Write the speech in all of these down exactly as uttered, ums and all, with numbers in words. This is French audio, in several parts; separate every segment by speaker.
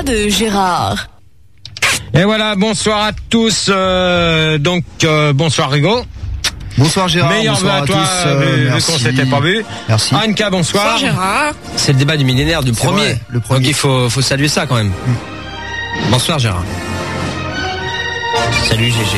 Speaker 1: de Gérard.
Speaker 2: Et voilà, bonsoir à tous. Euh, donc, euh, bonsoir Rigaud.
Speaker 3: Bonsoir Gérard,
Speaker 2: meilleur
Speaker 3: bonsoir
Speaker 2: à,
Speaker 3: à
Speaker 2: toi,
Speaker 3: tous. Euh,
Speaker 2: vu, vu
Speaker 3: merci.
Speaker 2: qu'on s'était pas vu.
Speaker 3: Merci.
Speaker 2: Anka, bonsoir.
Speaker 4: Bonsoir Gérard.
Speaker 5: C'est le débat du millénaire, du
Speaker 3: C'est
Speaker 5: premier.
Speaker 3: vrai, le premier.
Speaker 5: Donc il faut, faut saluer ça quand même. Mmh. Bonsoir Gérard. Salut G G.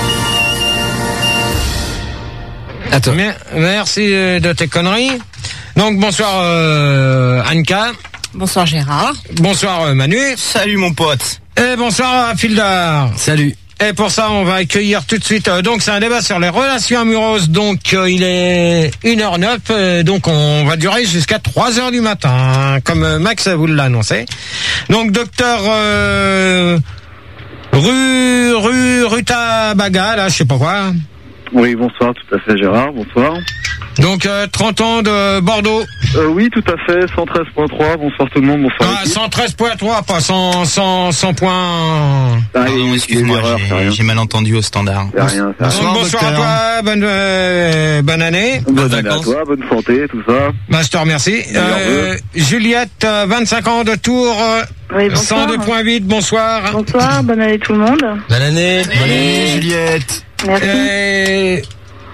Speaker 5: À toi.
Speaker 2: Merci de tes conneries. Donc bonsoir euh, Anka.
Speaker 4: Bonsoir Gérard.
Speaker 2: Bonsoir euh, Manu.
Speaker 5: Salut mon pote.
Speaker 2: Et bonsoir Fildar.
Speaker 5: Salut.
Speaker 2: Et pour ça, on va accueillir tout de suite. Euh, donc, c'est un débat sur les relations amoureuses. Donc, euh, il est une heure neuf. Euh, donc, on va durer jusqu'à trois heures du matin, hein, comme euh, Max vous l'a annoncé. Donc, docteur euh, Ru, Ru, Rutabaga, là, je sais pas quoi.
Speaker 6: Oui, bonsoir, tout à fait Gérard, bonsoir.
Speaker 2: Donc, euh, trente ans de Bordeaux.
Speaker 6: Euh, oui, tout à fait, cent treize virgule trois, bonsoir tout le monde, bonsoir.
Speaker 2: Ah, cent treize virgule trois, pas cent, cent, cent points.
Speaker 6: Ah,
Speaker 5: Pardon, excuse-moi, j'ai, j'ai mal entendu au standard.
Speaker 6: C'est rien, c'est rien.
Speaker 2: Donc, bonsoir à toi, bonne, euh, bonne année.
Speaker 6: Bonne année à toi, bonne santé, tout ça.
Speaker 2: Bah, je te remercie. Euh, Juliette, vingt-cinq ans de Tours,
Speaker 7: oui, bonsoir.
Speaker 2: cent deux virgule huit, bonsoir.
Speaker 7: Bonsoir, bonne année tout le monde.
Speaker 5: Bonne année.
Speaker 3: Bonne année Juliette.
Speaker 7: Merci.
Speaker 2: Et...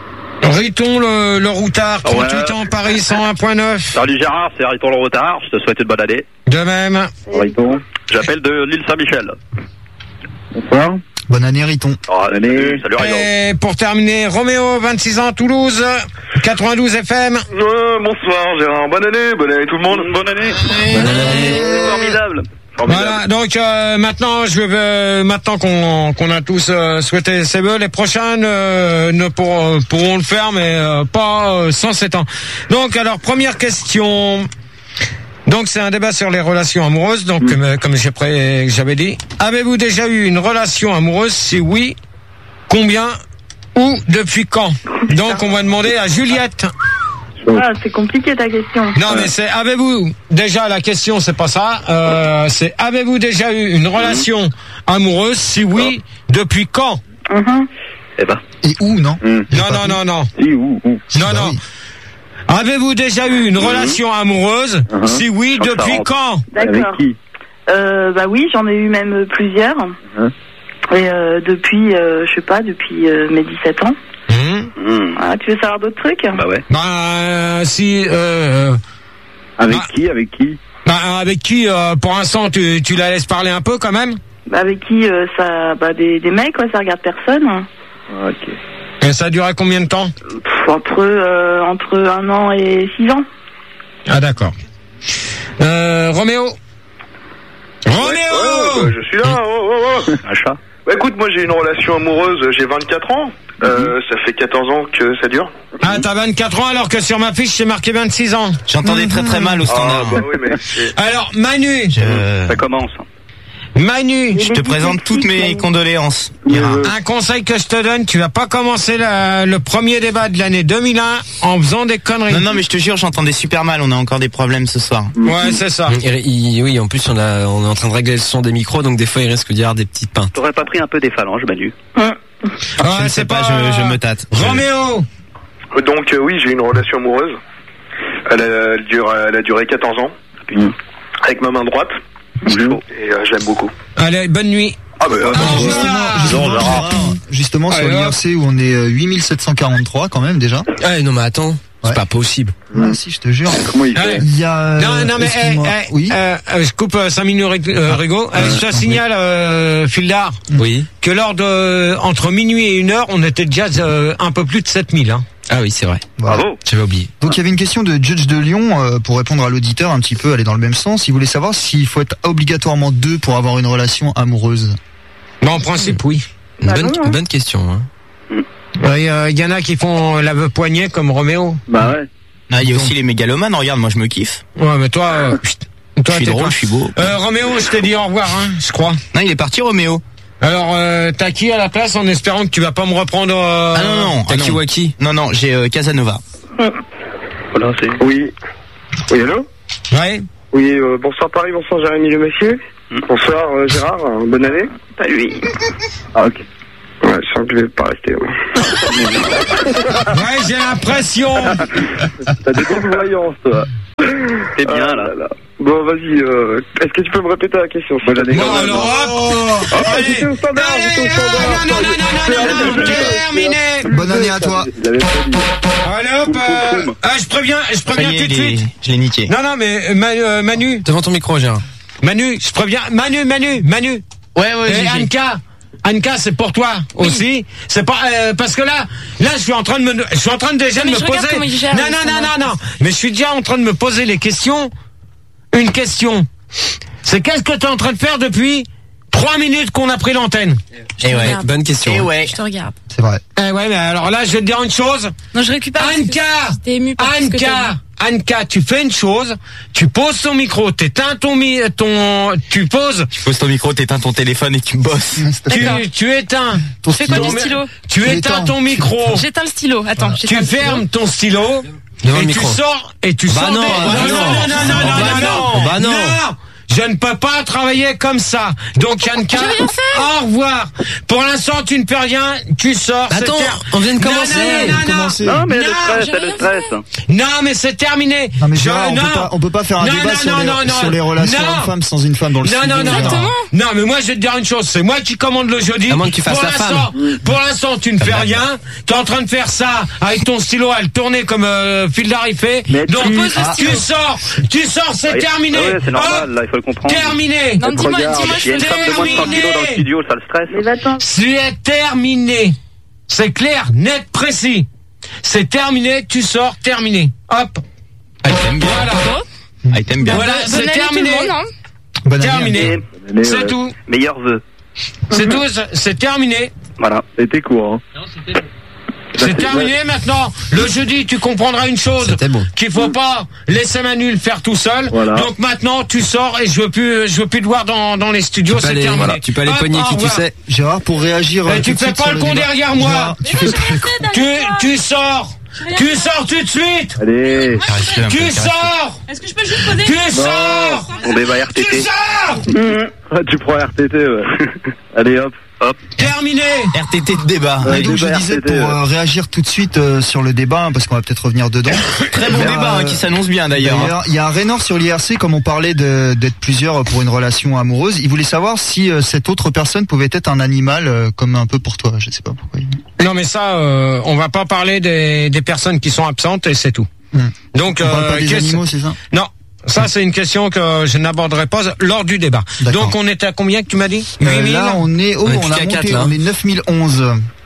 Speaker 2: Riton le, le routard, trente-huit ouais. ans, Paris, cent un virgule neuf.
Speaker 8: Salut Gérard, c'est Riton le routard, je te souhaite une bonne année.
Speaker 2: De même.
Speaker 6: Riton.
Speaker 8: J'appelle de l'île Saint-Michel.
Speaker 6: Bonsoir.
Speaker 3: Bonne année Riton.
Speaker 8: Oh, bonne année. Salut Riton.
Speaker 2: Et pour terminer, Roméo, vingt-six ans, Toulouse, quatre-vingt-douze F M.
Speaker 9: Euh, bonsoir Gérard, bonne année, bonne année tout le monde. Bonne année.
Speaker 2: Bonne année.
Speaker 9: C'est formidable.
Speaker 2: Voilà, donc euh, maintenant je veux euh, maintenant qu'on qu'on a tous euh, souhaité ses vœux, les prochaines euh, ne pourront, pourront le faire, mais euh, pas euh, sans sept ans. Donc alors première question. Donc c'est un débat sur les relations amoureuses. Donc mmh. comme, comme j'ai pré- j'avais dit, avez-vous déjà eu une relation amoureuse? Si oui, combien ou depuis quand? Donc on va demander à Juliette.
Speaker 7: Ah, c'est compliqué ta question.
Speaker 2: Non, mais c'est avez-vous déjà la question, c'est pas ça. Euh, c'est avez-vous déjà eu une relation amoureuse? Si oui, depuis quand?
Speaker 7: Mm-hmm.
Speaker 6: Eh ben.
Speaker 3: Et où non?
Speaker 6: Mmh.
Speaker 2: Non, non, non, non.
Speaker 6: Si où, où.
Speaker 2: Non, non. Oui. Avez-vous déjà eu une mmh. relation amoureuse? Mmh. Si oui,
Speaker 6: je
Speaker 2: depuis quand?
Speaker 7: D'accord.
Speaker 6: Avec qui?
Speaker 7: Euh, bah oui, j'en ai eu même plusieurs. Mmh. Et euh, depuis, euh, je sais pas, depuis euh, mes dix-sept ans.
Speaker 6: Mmh.
Speaker 7: Ah, tu veux savoir d'autres trucs?
Speaker 6: Bah ouais.
Speaker 2: Bah euh, si. Euh,
Speaker 6: avec
Speaker 2: bah,
Speaker 6: qui? Avec qui?
Speaker 2: Bah avec qui? Euh, pour l'instant, tu, tu la laisses parler un peu quand même?
Speaker 7: Bah avec qui? euh, ça, bah des, des mecs, quoi. Ça regarde personne.
Speaker 6: Ah, ok.
Speaker 2: Et ça a duré combien de temps?
Speaker 7: Pff, Entre euh, entre un an et six ans.
Speaker 2: Ah d'accord. Euh, Roméo.
Speaker 9: Ouais,
Speaker 2: Roméo.
Speaker 9: ouais, ouais, je suis là. Oh, oh, oh.
Speaker 6: Achat.
Speaker 9: Bah écoute, moi j'ai une relation amoureuse, j'ai vingt-quatre ans. Euh, ça fait quatorze ans que ça dure.
Speaker 2: Ah, t'as vingt-quatre ans alors que sur ma fiche c'est marqué vingt-six ans.
Speaker 5: J'entendais très très mal au standard.
Speaker 9: Ah, bah oui, mais c'est...
Speaker 2: Alors Manu,
Speaker 5: Je...
Speaker 6: Ça commence.
Speaker 2: Manu,
Speaker 5: je te présente toutes mes condoléances.
Speaker 6: Euh...
Speaker 2: Un conseil que je te donne, tu vas pas commencer la, le premier débat de l'année deux mille un en faisant des conneries.
Speaker 5: Non non mais je te jure, j'entendais super mal, on a encore des problèmes ce soir.
Speaker 2: Ouais, c'est ça.
Speaker 5: Et, il, oui, en plus on a on est en train de régler le son des micros, donc des fois il risque d'y avoir des petites pintes.
Speaker 6: T'aurais pas pris un peu des phalanges, Manu?
Speaker 2: Ouais,
Speaker 5: je ne sais pas, pas je, je me tâte.
Speaker 2: Roméo.
Speaker 9: Donc euh, oui, j'ai une relation amoureuse. Elle a, elle dure, elle a duré quatorze ans. Mmh. Avec ma main droite. Mmh. Et euh, je l'aime beaucoup.
Speaker 2: Allez, bonne nuit.
Speaker 9: Ah bah, euh,
Speaker 3: ah, justement, justement, justement, justement sur l'I R C où on est euh, huit mille sept cent quarante-trois quand même déjà.
Speaker 5: Ah non mais attends, c'est
Speaker 3: ouais.
Speaker 5: pas possible.
Speaker 3: Ah si, je te jure.
Speaker 6: Comment il fait?
Speaker 3: Il y a euh,
Speaker 2: Non non mais eh, eh,
Speaker 3: oui.
Speaker 2: Euh, je coupe euh, cinq minutes euh, Rigaud. Euh, je te signale euh, Fildar.
Speaker 5: Oui.
Speaker 2: Que lors de entre minuit et une heure, on était déjà euh, un peu plus de sept mille hein.
Speaker 5: Ah oui, c'est vrai.
Speaker 3: Voilà.
Speaker 9: Bravo.
Speaker 5: J'avais oublié.
Speaker 3: Donc il y avait une question de Judge de Lyon euh, pour répondre à l'auditeur un petit peu, aller dans le même sens. Il voulait savoir s'il faut être obligatoirement deux pour avoir une relation amoureuse.
Speaker 2: Bah, en principe, oui.
Speaker 5: Une
Speaker 7: Bah
Speaker 5: bonne,
Speaker 7: non, hein.
Speaker 5: une bonne question. Hein.
Speaker 2: Il ouais, euh, y en a qui font l'aveu poignet comme Roméo.
Speaker 6: Bah ouais.
Speaker 5: Ah, il y a aussi les mégalomanes. Regarde, moi je me kiffe.
Speaker 2: Ouais, mais toi, euh, toi
Speaker 5: je suis drôle,
Speaker 2: toi.
Speaker 5: je suis beau.
Speaker 2: Euh, Roméo, je t'ai dit au revoir, hein, je crois.
Speaker 5: Non, il est parti, Roméo.
Speaker 2: Alors, euh, t'as qui à la place en espérant que tu vas pas me reprendre euh...
Speaker 5: Ah non, non,
Speaker 2: t'as
Speaker 5: ah,
Speaker 2: qui
Speaker 5: non.
Speaker 2: Waki?
Speaker 5: Non, non, j'ai euh, Casanova.
Speaker 6: Voilà, c'est...
Speaker 9: Oui. Oui, allô?
Speaker 2: Ouais.
Speaker 9: Oui, euh, bonsoir Paris, bonsoir Jérémy le monsieur. Mm. Bonsoir euh, Gérard, euh, bonne année.
Speaker 7: Pas lui.
Speaker 9: Ah ok. Ouais, je sens que je vais pas rester. Ouais,
Speaker 2: ouais j'ai l'impression.
Speaker 9: T'as des bonnes voyances, toi.
Speaker 6: C'est bien,
Speaker 9: ah,
Speaker 6: là.
Speaker 9: là, là.
Speaker 6: Bon, vas-y, euh, est-ce que tu peux me répéter la question? Bonne année.
Speaker 2: Bon, alors, hop.
Speaker 6: Ah,
Speaker 2: Allez.
Speaker 6: j'étais au standard, j'étais au standard.
Speaker 2: Non, non, non, non, non, non, non, terminé.
Speaker 3: Bonne année à toi.
Speaker 6: Je l'avais pas dit.
Speaker 2: Allez, hop. euh, Ah, je préviens, je préviens tout de suite.
Speaker 5: Je l'ai niqué.
Speaker 2: Non, non, mais Ma- euh, Manu,
Speaker 5: Devant ton micro, Gérard.
Speaker 2: Manu, je préviens. Manu, Manu, Manu.
Speaker 5: Ouais, ouais,
Speaker 2: Et Anka, Anka, c'est pour toi aussi. C'est pas euh, parce que là, là, je suis en train de me, je suis en train de déjà de
Speaker 1: Mais
Speaker 2: me
Speaker 1: je regarde
Speaker 2: poser.
Speaker 1: comment il gère,
Speaker 2: Non, non,
Speaker 1: ça
Speaker 2: non,
Speaker 1: va.
Speaker 2: non, non. Mais je suis déjà en train de me poser les questions. Une question. C'est qu'est-ce que t'es en train de faire depuis trois minutes qu'on a pris l'antenne?
Speaker 5: Eh ouais,
Speaker 1: regarde.
Speaker 5: bonne question.
Speaker 1: Eh ouais. Je te regarde.
Speaker 3: C'est vrai.
Speaker 2: Eh ouais, mais alors là, je vais te dire une chose.
Speaker 1: Non, je récupère. parce que
Speaker 2: Anka,
Speaker 1: j'étais émue par ce que t'as
Speaker 2: Anka,
Speaker 1: dit.
Speaker 2: Anka, tu fais une chose. Tu poses ton micro, t'éteins ton mi, ton, tu poses.
Speaker 5: Tu poses ton micro, t'éteins ton téléphone et tu bosses.
Speaker 1: D'accord.
Speaker 2: Tu, tu éteins.
Speaker 3: Ton
Speaker 1: Fais quoi
Speaker 3: stylo.
Speaker 1: du stylo?
Speaker 2: Tu
Speaker 3: Tu
Speaker 2: éteins
Speaker 3: l'éteins.
Speaker 2: ton micro.
Speaker 1: J'éteins le stylo. Attends. j'éteins
Speaker 2: Tu
Speaker 1: le stylo.
Speaker 2: fermes ton stylo.
Speaker 5: Devant
Speaker 2: et
Speaker 5: le
Speaker 2: tu
Speaker 5: micro.
Speaker 2: sors et tu
Speaker 5: Bah
Speaker 2: sors
Speaker 5: non,
Speaker 2: des-
Speaker 5: bah
Speaker 2: non,
Speaker 5: non.
Speaker 2: non, non, non, non,
Speaker 5: Bah
Speaker 2: non,
Speaker 5: non, bah non.
Speaker 2: je ne peux pas travailler comme ça. Donc Yanka,
Speaker 1: J'ai rien fait.
Speaker 2: au revoir. Pour l'instant, tu ne peux rien. Tu sors. c'est
Speaker 5: Attends,
Speaker 2: ter-
Speaker 5: on vient de
Speaker 2: Non,
Speaker 5: commencer.
Speaker 2: non, non, non, non.
Speaker 3: Commencer.
Speaker 6: Non, mais le
Speaker 2: Non,
Speaker 6: stress,
Speaker 1: j'ai
Speaker 6: c'est le
Speaker 1: rien
Speaker 6: stress.
Speaker 2: Non, mais c'est terminé.
Speaker 3: Non mais
Speaker 2: Je-
Speaker 3: Gérard, on
Speaker 2: non.
Speaker 3: peut pas, on peut pas faire un
Speaker 2: Non,
Speaker 3: débat
Speaker 2: non,
Speaker 3: sur,
Speaker 2: non,
Speaker 3: les,
Speaker 2: non, non.
Speaker 3: sur les relations
Speaker 2: Non.
Speaker 3: hommes-femmes sans une femme dans le
Speaker 2: Non,
Speaker 3: studio.
Speaker 2: non, non,
Speaker 3: Gérard.
Speaker 2: non. Non, mais moi, je vais te dire une chose. C'est moi qui commande le jeudi.
Speaker 5: À moins que tu fasses
Speaker 2: pour
Speaker 5: la
Speaker 2: l'instant, pour l'instant, tu ne fais rien. Tu es en train de faire ça avec ton stylo à le tourner comme euh, Phil Darry fait.
Speaker 6: Mais
Speaker 2: Donc,
Speaker 6: tu-
Speaker 2: ah. tu sors. Tu sors, c'est
Speaker 8: Ouais,
Speaker 2: terminé.
Speaker 8: ouais, c'est normal,
Speaker 2: Hop,
Speaker 8: là, il faut le comprendre.
Speaker 2: terminé.
Speaker 1: Non, dis-moi,
Speaker 6: Regarde,
Speaker 1: dis-moi,
Speaker 8: Il y a une
Speaker 1: je
Speaker 8: femme de moins de cent
Speaker 2: terminé.
Speaker 8: kilos dans le studio, ça le stresse.
Speaker 7: Mais va-t'en.
Speaker 2: C'est terminé. C'est clair, net, précis. C'est terminé, tu sors, terminé. Hop.
Speaker 5: Ah, il t'aime bien.
Speaker 2: Voilà.
Speaker 5: Ah, il t'aime bien.
Speaker 2: Voilà,
Speaker 1: Bonne
Speaker 2: c'est
Speaker 1: année
Speaker 2: terminé.
Speaker 1: tout le monde, hein.
Speaker 3: Bonne année.
Speaker 2: Terminé.
Speaker 6: Mais,
Speaker 2: C'est
Speaker 6: ouais.
Speaker 2: tout.
Speaker 8: Meilleurs vœux.
Speaker 2: C'est tout, c'est- c'est terminé.
Speaker 8: Voilà.
Speaker 6: C'était court, hein.
Speaker 2: C'est terminé maintenant. Le jeudi, tu comprendras une chose.
Speaker 5: C'était bon.
Speaker 2: Qu'il faut pas laisser Manu le faire tout seul.
Speaker 6: Voilà.
Speaker 2: Donc maintenant, tu sors et je veux plus, je veux plus te voir dans, dans les studios.
Speaker 5: Tu peux
Speaker 2: C'est
Speaker 5: aller,
Speaker 2: terminé.
Speaker 5: voilà, tu peux aller
Speaker 2: Hop,
Speaker 5: pogner
Speaker 2: au
Speaker 5: qui tu
Speaker 2: revoir.
Speaker 5: sais.
Speaker 3: Gérard, pour réagir.
Speaker 2: Eh,
Speaker 3: euh,
Speaker 2: tu
Speaker 3: tout de
Speaker 2: fais
Speaker 3: suite
Speaker 2: pas
Speaker 3: sur
Speaker 2: le con
Speaker 3: débat.
Speaker 2: derrière moi.
Speaker 3: Gérard, tu fais pas le con.
Speaker 2: Tu, tu sors. Tu sors tout de suite.
Speaker 6: Allez.
Speaker 5: Caresse-le un peu,
Speaker 2: Tu
Speaker 5: caresse-le.
Speaker 2: sors.
Speaker 1: Est-ce que je peux juste poser?
Speaker 2: Tu sors.
Speaker 8: On débat R T
Speaker 2: Tu
Speaker 8: T.
Speaker 2: sors.
Speaker 6: Ah, tu prends R T T, ouais. Allez, hop.
Speaker 2: Terminé.
Speaker 5: R T T de débat.
Speaker 6: Ouais,
Speaker 3: Et donc je
Speaker 6: débat
Speaker 3: disais
Speaker 6: R T T,
Speaker 3: pour
Speaker 6: ouais.
Speaker 3: euh, réagir tout de suite euh, sur le débat, hein, parce qu'on va peut-être revenir dedans.
Speaker 5: Très bon
Speaker 3: Il y a,
Speaker 5: débat hein,
Speaker 3: euh,
Speaker 5: qui s'annonce bien d'ailleurs.
Speaker 3: D'ailleurs, il y a un Raynor sur l'I R C, comme on parlait de- d'être plusieurs pour une relation amoureuse. Il voulait savoir si euh, cette autre personne pouvait être un animal, euh, comme un peu pour toi. Je sais pas pourquoi.
Speaker 2: Non mais ça, euh, on va pas parler des, des personnes qui sont absentes et c'est tout.
Speaker 3: Hmm.
Speaker 2: Donc,
Speaker 3: On parle
Speaker 2: euh,
Speaker 3: pas des
Speaker 2: qu'est-ce-
Speaker 3: animaux, c'est ça?
Speaker 2: non, ça c'est une question que je n'aborderai pas lors du débat.
Speaker 3: D'accord.
Speaker 2: Donc on était à combien que tu m'as dit?
Speaker 3: Euh,
Speaker 2: huit mille.
Speaker 3: là, on est, oh,
Speaker 5: On est
Speaker 3: on,
Speaker 5: plus
Speaker 3: a
Speaker 5: qu'à
Speaker 3: monté,
Speaker 5: quatre, là.
Speaker 3: on est neuf mille onze.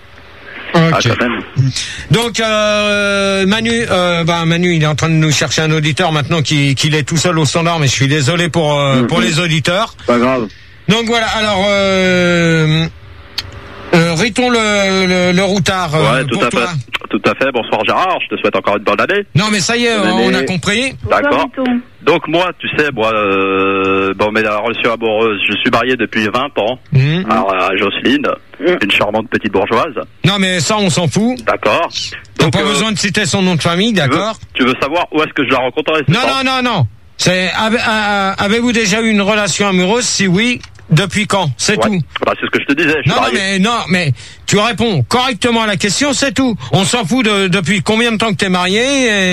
Speaker 8: Ah,
Speaker 2: Ok.
Speaker 8: quand même.
Speaker 2: Donc euh, Manu, euh, bah Manu, il est en train de nous chercher un auditeur maintenant qui qu'il est tout seul au standard, mais je suis désolé pour euh,
Speaker 6: Mhm.
Speaker 2: pour les auditeurs.
Speaker 6: Pas grave.
Speaker 2: Donc voilà. Alors, euh, euh, ritons le le, le routard. euh,
Speaker 8: Ouais, tout
Speaker 2: pour
Speaker 8: à
Speaker 2: toi.
Speaker 8: fait. Tout à fait. Bonsoir Gérard, je te souhaite encore une bonne année.
Speaker 2: Non mais ça y est,
Speaker 6: Bonne
Speaker 2: on a
Speaker 6: année.
Speaker 2: compris.
Speaker 8: D'accord.
Speaker 7: Bonsoir, Vito.
Speaker 8: Donc moi, tu sais, moi, euh, bon, mais la relation amoureuse, je suis marié depuis vingt ans.
Speaker 2: Mhm.
Speaker 8: Alors, à Jocelyne,
Speaker 6: Mhm.
Speaker 8: une charmante petite bourgeoise.
Speaker 2: Non mais ça on s'en fout.
Speaker 8: D'accord.
Speaker 2: T'as
Speaker 8: Donc,
Speaker 2: pas
Speaker 8: euh,
Speaker 2: besoin de citer son nom de famille,
Speaker 8: tu veux-
Speaker 2: d'accord?
Speaker 8: Tu veux savoir où est-ce que je la rencontrerai, c'est
Speaker 2: Non,
Speaker 8: ça
Speaker 2: non, non, non. C'est avez- euh, avez-vous déjà eu une relation amoureuse? Si oui, depuis quand? C'est
Speaker 8: Ouais.
Speaker 2: tout.
Speaker 8: Bah, c'est ce que je te disais. Je suis
Speaker 2: Non, non,
Speaker 8: marié.
Speaker 2: mais non, mais tu réponds correctement à la question, c'est tout. On s'en fout de depuis combien de temps que t'es marié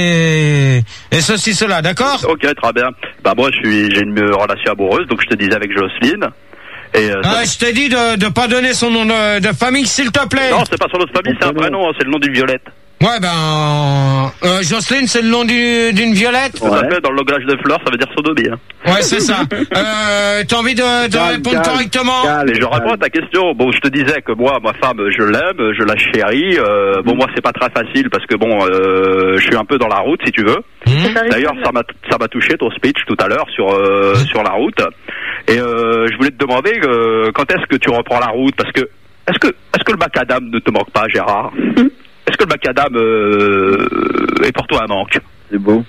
Speaker 2: et et ceci cela, d'accord?
Speaker 8: Ok, très bien. Bah moi, je suis, j'ai une euh, relation amoureuse, donc je te disais avec Jocelyne. Et euh,
Speaker 2: Ah,
Speaker 8: ça-
Speaker 2: je t'ai dit de de pas donner son nom de, de famille, s'il te plaît.
Speaker 8: non, c'est pas son nom de famille, c'est un prénom, hein, c'est le nom d'une Violette.
Speaker 2: Ouais, ben euh, Jocelyne, c'est le nom du- d'une violette.
Speaker 8: Tout à
Speaker 6: Ouais.
Speaker 8: fait. Dans le langage de fleurs, ça veut dire sodomie. Hein.
Speaker 2: Ouais, c'est ça. Euh, t'as envie de, de
Speaker 6: Calme,
Speaker 2: répondre
Speaker 6: calme,
Speaker 2: correctement?
Speaker 6: calme.
Speaker 8: Et je réponds à ta question. Bon, je te disais que moi, ma femme, je l'aime, je la chéris. Euh, bon, moi, c'est pas très facile parce que bon, euh, je suis un peu dans la route, si tu veux.
Speaker 2: Mhm.
Speaker 8: D'ailleurs, ça m'a ça m'a touché ton speech tout à l'heure sur euh, sur la route. Et euh, je voulais te demander euh, quand est-ce que tu reprends la route parce que est-ce que est-ce que le macadam ne te manque pas, Gérard? Est-ce que le macadam euh, est pour toi un manque?
Speaker 6: C'est beau.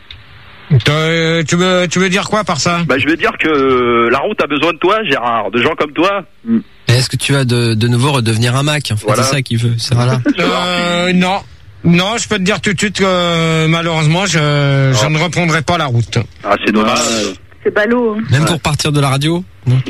Speaker 2: T'as- Tu veux tu veux dire quoi par ça?
Speaker 8: Bah, je veux dire que la route a besoin de toi, Gérard, de gens comme toi.
Speaker 5: Mais est-ce que tu vas de, de nouveau redevenir un Mac en fait,
Speaker 8: Voilà.
Speaker 5: c'est ça qu'il veut. ça.
Speaker 3: Voilà.
Speaker 2: Euh, non. Non, je peux te dire tout de suite que euh, malheureusement, je, je
Speaker 8: Oh.
Speaker 2: ne reprendrai pas la route.
Speaker 8: Ah, c'est dommage.
Speaker 7: C'est ballot. hein.
Speaker 5: Même pour partir de la radio. Non.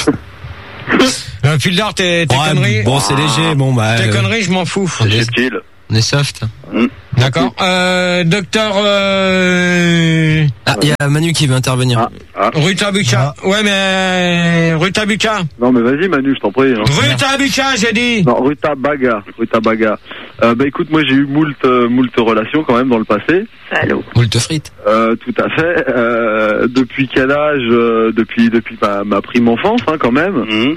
Speaker 2: Euh, Fildar, tes, tes
Speaker 5: Ouais,
Speaker 2: conneries,
Speaker 5: bon, c'est léger. Bon bah,
Speaker 2: tes
Speaker 5: euh,
Speaker 2: conneries, je m'en fous.
Speaker 8: C'est subtil.
Speaker 5: on est soft.
Speaker 2: Non, D'accord. Euh, docteur... Euh...
Speaker 5: Ah, il y a Manu qui veut intervenir.
Speaker 6: Ah, ah.
Speaker 2: Rutabucha. Ah. Ouais, mais... Rutabucha.
Speaker 6: Non, mais vas-y, Manu, je t'en prie. Hein.
Speaker 2: Rutabucha, j'ai dit.
Speaker 6: Non, Rutabaga. Rutabaga. Euh, bah écoute, moi j'ai eu moult, euh, moult relations quand même dans le passé.
Speaker 7: Allô.
Speaker 5: Moult frites.
Speaker 6: Euh, tout à fait. Euh, depuis quel âge euh, Depuis depuis ma, ma prime enfance, hein, quand même.
Speaker 8: Mmh.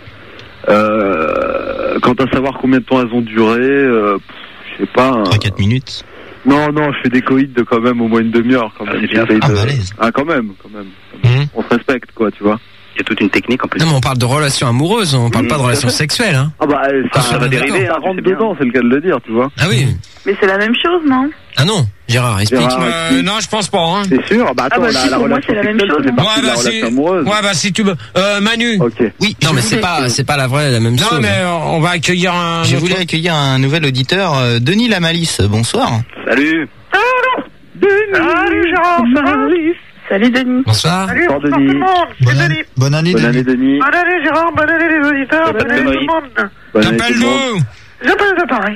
Speaker 6: Euh, quant à savoir combien de temps elles ont duré, euh, je sais pas.
Speaker 3: trois à quatre minutes.
Speaker 6: Non, non, je fais des coïts de quand même au moins une demi-heure. Quand même.
Speaker 8: Ah, bien.
Speaker 6: J'essaye
Speaker 3: Ah,
Speaker 6: de...
Speaker 3: balèze.
Speaker 6: ah, quand même, quand même.
Speaker 2: Mmh.
Speaker 6: On se respecte, quoi, tu vois.
Speaker 8: Il y a toute une technique en plus.
Speaker 5: Non, mais on parle de relations amoureuses, on parle
Speaker 8: Mmh.
Speaker 5: pas de relations sexuelles, hein.
Speaker 6: Ah bah ça,
Speaker 5: Ah,
Speaker 6: ça va
Speaker 5: d'accord.
Speaker 6: dériver, ça
Speaker 8: hein,
Speaker 6: rentre
Speaker 8: tu sais bien.
Speaker 6: dedans, c'est le cas de le dire, tu vois.
Speaker 5: Ah oui.
Speaker 7: Mais c'est la même chose, non?
Speaker 5: Ah non, Gérard, explique.
Speaker 6: Gérard.
Speaker 2: Euh, non, je pense pas, hein.
Speaker 6: C'est sûr. Bah attends,
Speaker 7: Ah bah
Speaker 6: la,
Speaker 7: si,
Speaker 6: la
Speaker 7: pour moi,
Speaker 6: relation
Speaker 7: c'est la même
Speaker 6: sexuelle,
Speaker 7: chose,
Speaker 6: ça fait
Speaker 7: hein.
Speaker 6: partie
Speaker 2: Ouais,
Speaker 6: de la
Speaker 2: bah, si...
Speaker 6: relation amoureuse.
Speaker 2: ouais, bah, si tu veux. Euh, Manu.
Speaker 6: Ok.
Speaker 3: Oui,
Speaker 5: Non,
Speaker 3: je
Speaker 5: mais c'est
Speaker 3: voulais-
Speaker 5: pas, c'est pas la vraie, la même
Speaker 2: Non,
Speaker 5: chose.
Speaker 2: mais euh, on va accueillir un...
Speaker 3: Je
Speaker 2: autre-
Speaker 3: voulais accueillir un nouvel auditeur, euh, Denis Lamalice. Bonsoir.
Speaker 8: Salut.
Speaker 4: Salut Gérard, ça va?
Speaker 7: Salut Denis.
Speaker 5: Bonsoir.
Speaker 4: Salut,
Speaker 6: Bonsoir,
Speaker 4: bonsoir tout
Speaker 6: Denis.
Speaker 4: le monde, c'est
Speaker 3: Bonne
Speaker 4: Denis.
Speaker 3: année, bonne année,
Speaker 6: Bonne
Speaker 3: Denis.
Speaker 6: année, Denis.
Speaker 4: Bonne année Gérard, bonne année les auditeurs,
Speaker 8: Pas de
Speaker 4: bonne année tout
Speaker 8: conneries.
Speaker 4: le monde.
Speaker 6: Bonne année, tout le
Speaker 2: T'appelles
Speaker 6: monde.
Speaker 2: nous.
Speaker 4: J'appelle les appareils.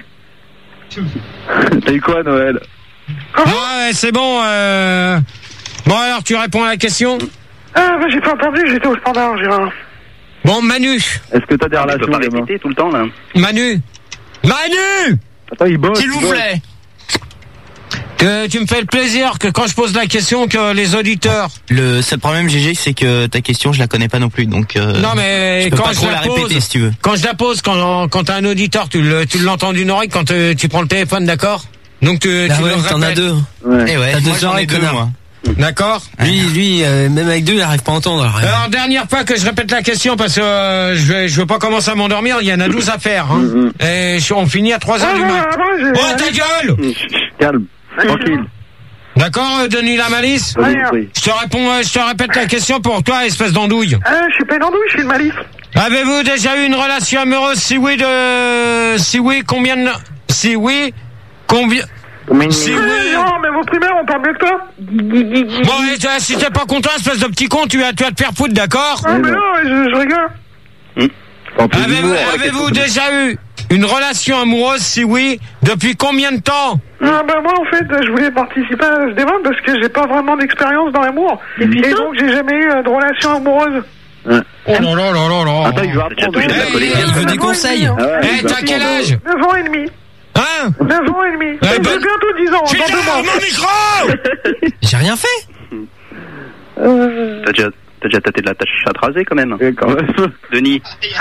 Speaker 6: T'as eu quoi, Noël?
Speaker 2: Ouais, c'est bon. Euh... Bon, alors, tu réponds à la question.
Speaker 4: Ah bah j'ai pas entendu, j'étais au standard Gérard.
Speaker 2: Bon, Manu.
Speaker 6: Est-ce que t'as des
Speaker 8: Ah, tu peux
Speaker 6: relations,
Speaker 8: pas
Speaker 6: gamin?
Speaker 8: répéter tout le temps là.
Speaker 2: Manu. Manu.
Speaker 6: Attends, il bosse.
Speaker 3: S'il vous
Speaker 6: il bosse.
Speaker 3: plaît.
Speaker 2: Que tu me fais le plaisir que quand je pose la question, que les auditeurs...
Speaker 3: Le seul problème, G G, c'est que ta question, je la connais pas non plus, donc. Euh,
Speaker 2: Non, mais
Speaker 3: je peux
Speaker 2: quand
Speaker 3: pas
Speaker 2: je
Speaker 3: trop
Speaker 2: la
Speaker 3: la
Speaker 2: pose...
Speaker 3: répéter si tu veux.
Speaker 2: Quand je la pose, quand, quand t'as un auditeur, tu le- tu l'entends d'une oreille quand euh, tu prends le téléphone, d'accord? Donc tu,
Speaker 5: Ah
Speaker 2: tu
Speaker 5: ouais,
Speaker 2: le
Speaker 5: t'en as
Speaker 2: répètes.
Speaker 5: deux.
Speaker 6: Ouais.
Speaker 3: Eh ouais,
Speaker 5: T'as
Speaker 3: moi,
Speaker 5: deux
Speaker 3: j'en ai
Speaker 5: oreilles,
Speaker 3: deux,
Speaker 5: connard.
Speaker 3: moi.
Speaker 2: D'accord?
Speaker 5: Lui, lui, euh, même avec deux, il arrive pas à entendre. alors.
Speaker 2: Alors, dernière fois que je répète la question, parce que euh, je, vais, je veux pas commencer à m'endormir, il y en a douze à faire. Hein. Et je- on finit à trois heures
Speaker 4: Ah
Speaker 2: du
Speaker 4: bah,
Speaker 2: mat.
Speaker 4: ah bah, j'ai-
Speaker 2: Oh, ta gueule!
Speaker 6: Calme. Tranquille.
Speaker 2: D'accord, euh, Denis Lamalice?
Speaker 6: Vas-y,
Speaker 4: Ouais.
Speaker 6: prie.
Speaker 2: Je te réponds, euh, je te répète la question pour toi, espèce d'andouille.
Speaker 4: Ah, je suis pas une andouille, je suis une malice.
Speaker 2: Avez-vous déjà eu une relation amoureuse? Si oui, de... Si oui, combien de... Si oui, combien... Si
Speaker 4: Ah,
Speaker 2: oui...
Speaker 4: Gérard, mais vos primaires, on parle mieux que toi.
Speaker 2: Bon, et, toi, si t'es pas content, espèce de petit con, tu vas, tu vas te faire foutre, d'accord?
Speaker 4: Ah mais non, je, je rigole.
Speaker 6: Un peu
Speaker 2: Avez-vous
Speaker 6: d'humour,
Speaker 2: avez-vous déjà eu une relation amoureuse? Si oui, depuis combien de temps?
Speaker 4: Ah bah moi en fait, je voulais participer à ce débat parce que j'ai pas vraiment d'expérience dans l'amour. Et donc j'ai jamais eu euh, de relation amoureuse.
Speaker 2: Oh là là là là là.
Speaker 6: Attends, il veut
Speaker 8: T'as déjà
Speaker 6: apprendre.
Speaker 8: touché de la
Speaker 2: Hey,
Speaker 8: colline.
Speaker 5: Il veut des
Speaker 4: neuf ans et
Speaker 5: conseils.
Speaker 4: demi, hein.
Speaker 6: Ah ouais,
Speaker 2: Eh,
Speaker 6: il veut
Speaker 2: t'as quel
Speaker 6: apprendre.
Speaker 2: âge?
Speaker 4: neuf ans et demi.
Speaker 2: Hein?
Speaker 4: neuf ans et demi.
Speaker 2: Eh
Speaker 4: J'ai
Speaker 2: ben-
Speaker 4: bientôt dix ans, dans
Speaker 2: Putain,
Speaker 4: deux mois.
Speaker 2: mon micro!
Speaker 5: J'ai rien fait.
Speaker 8: T'as déjà, t'as déjà tâté de la tâche à raser quand même.
Speaker 6: Eh, quand même.
Speaker 8: Denis.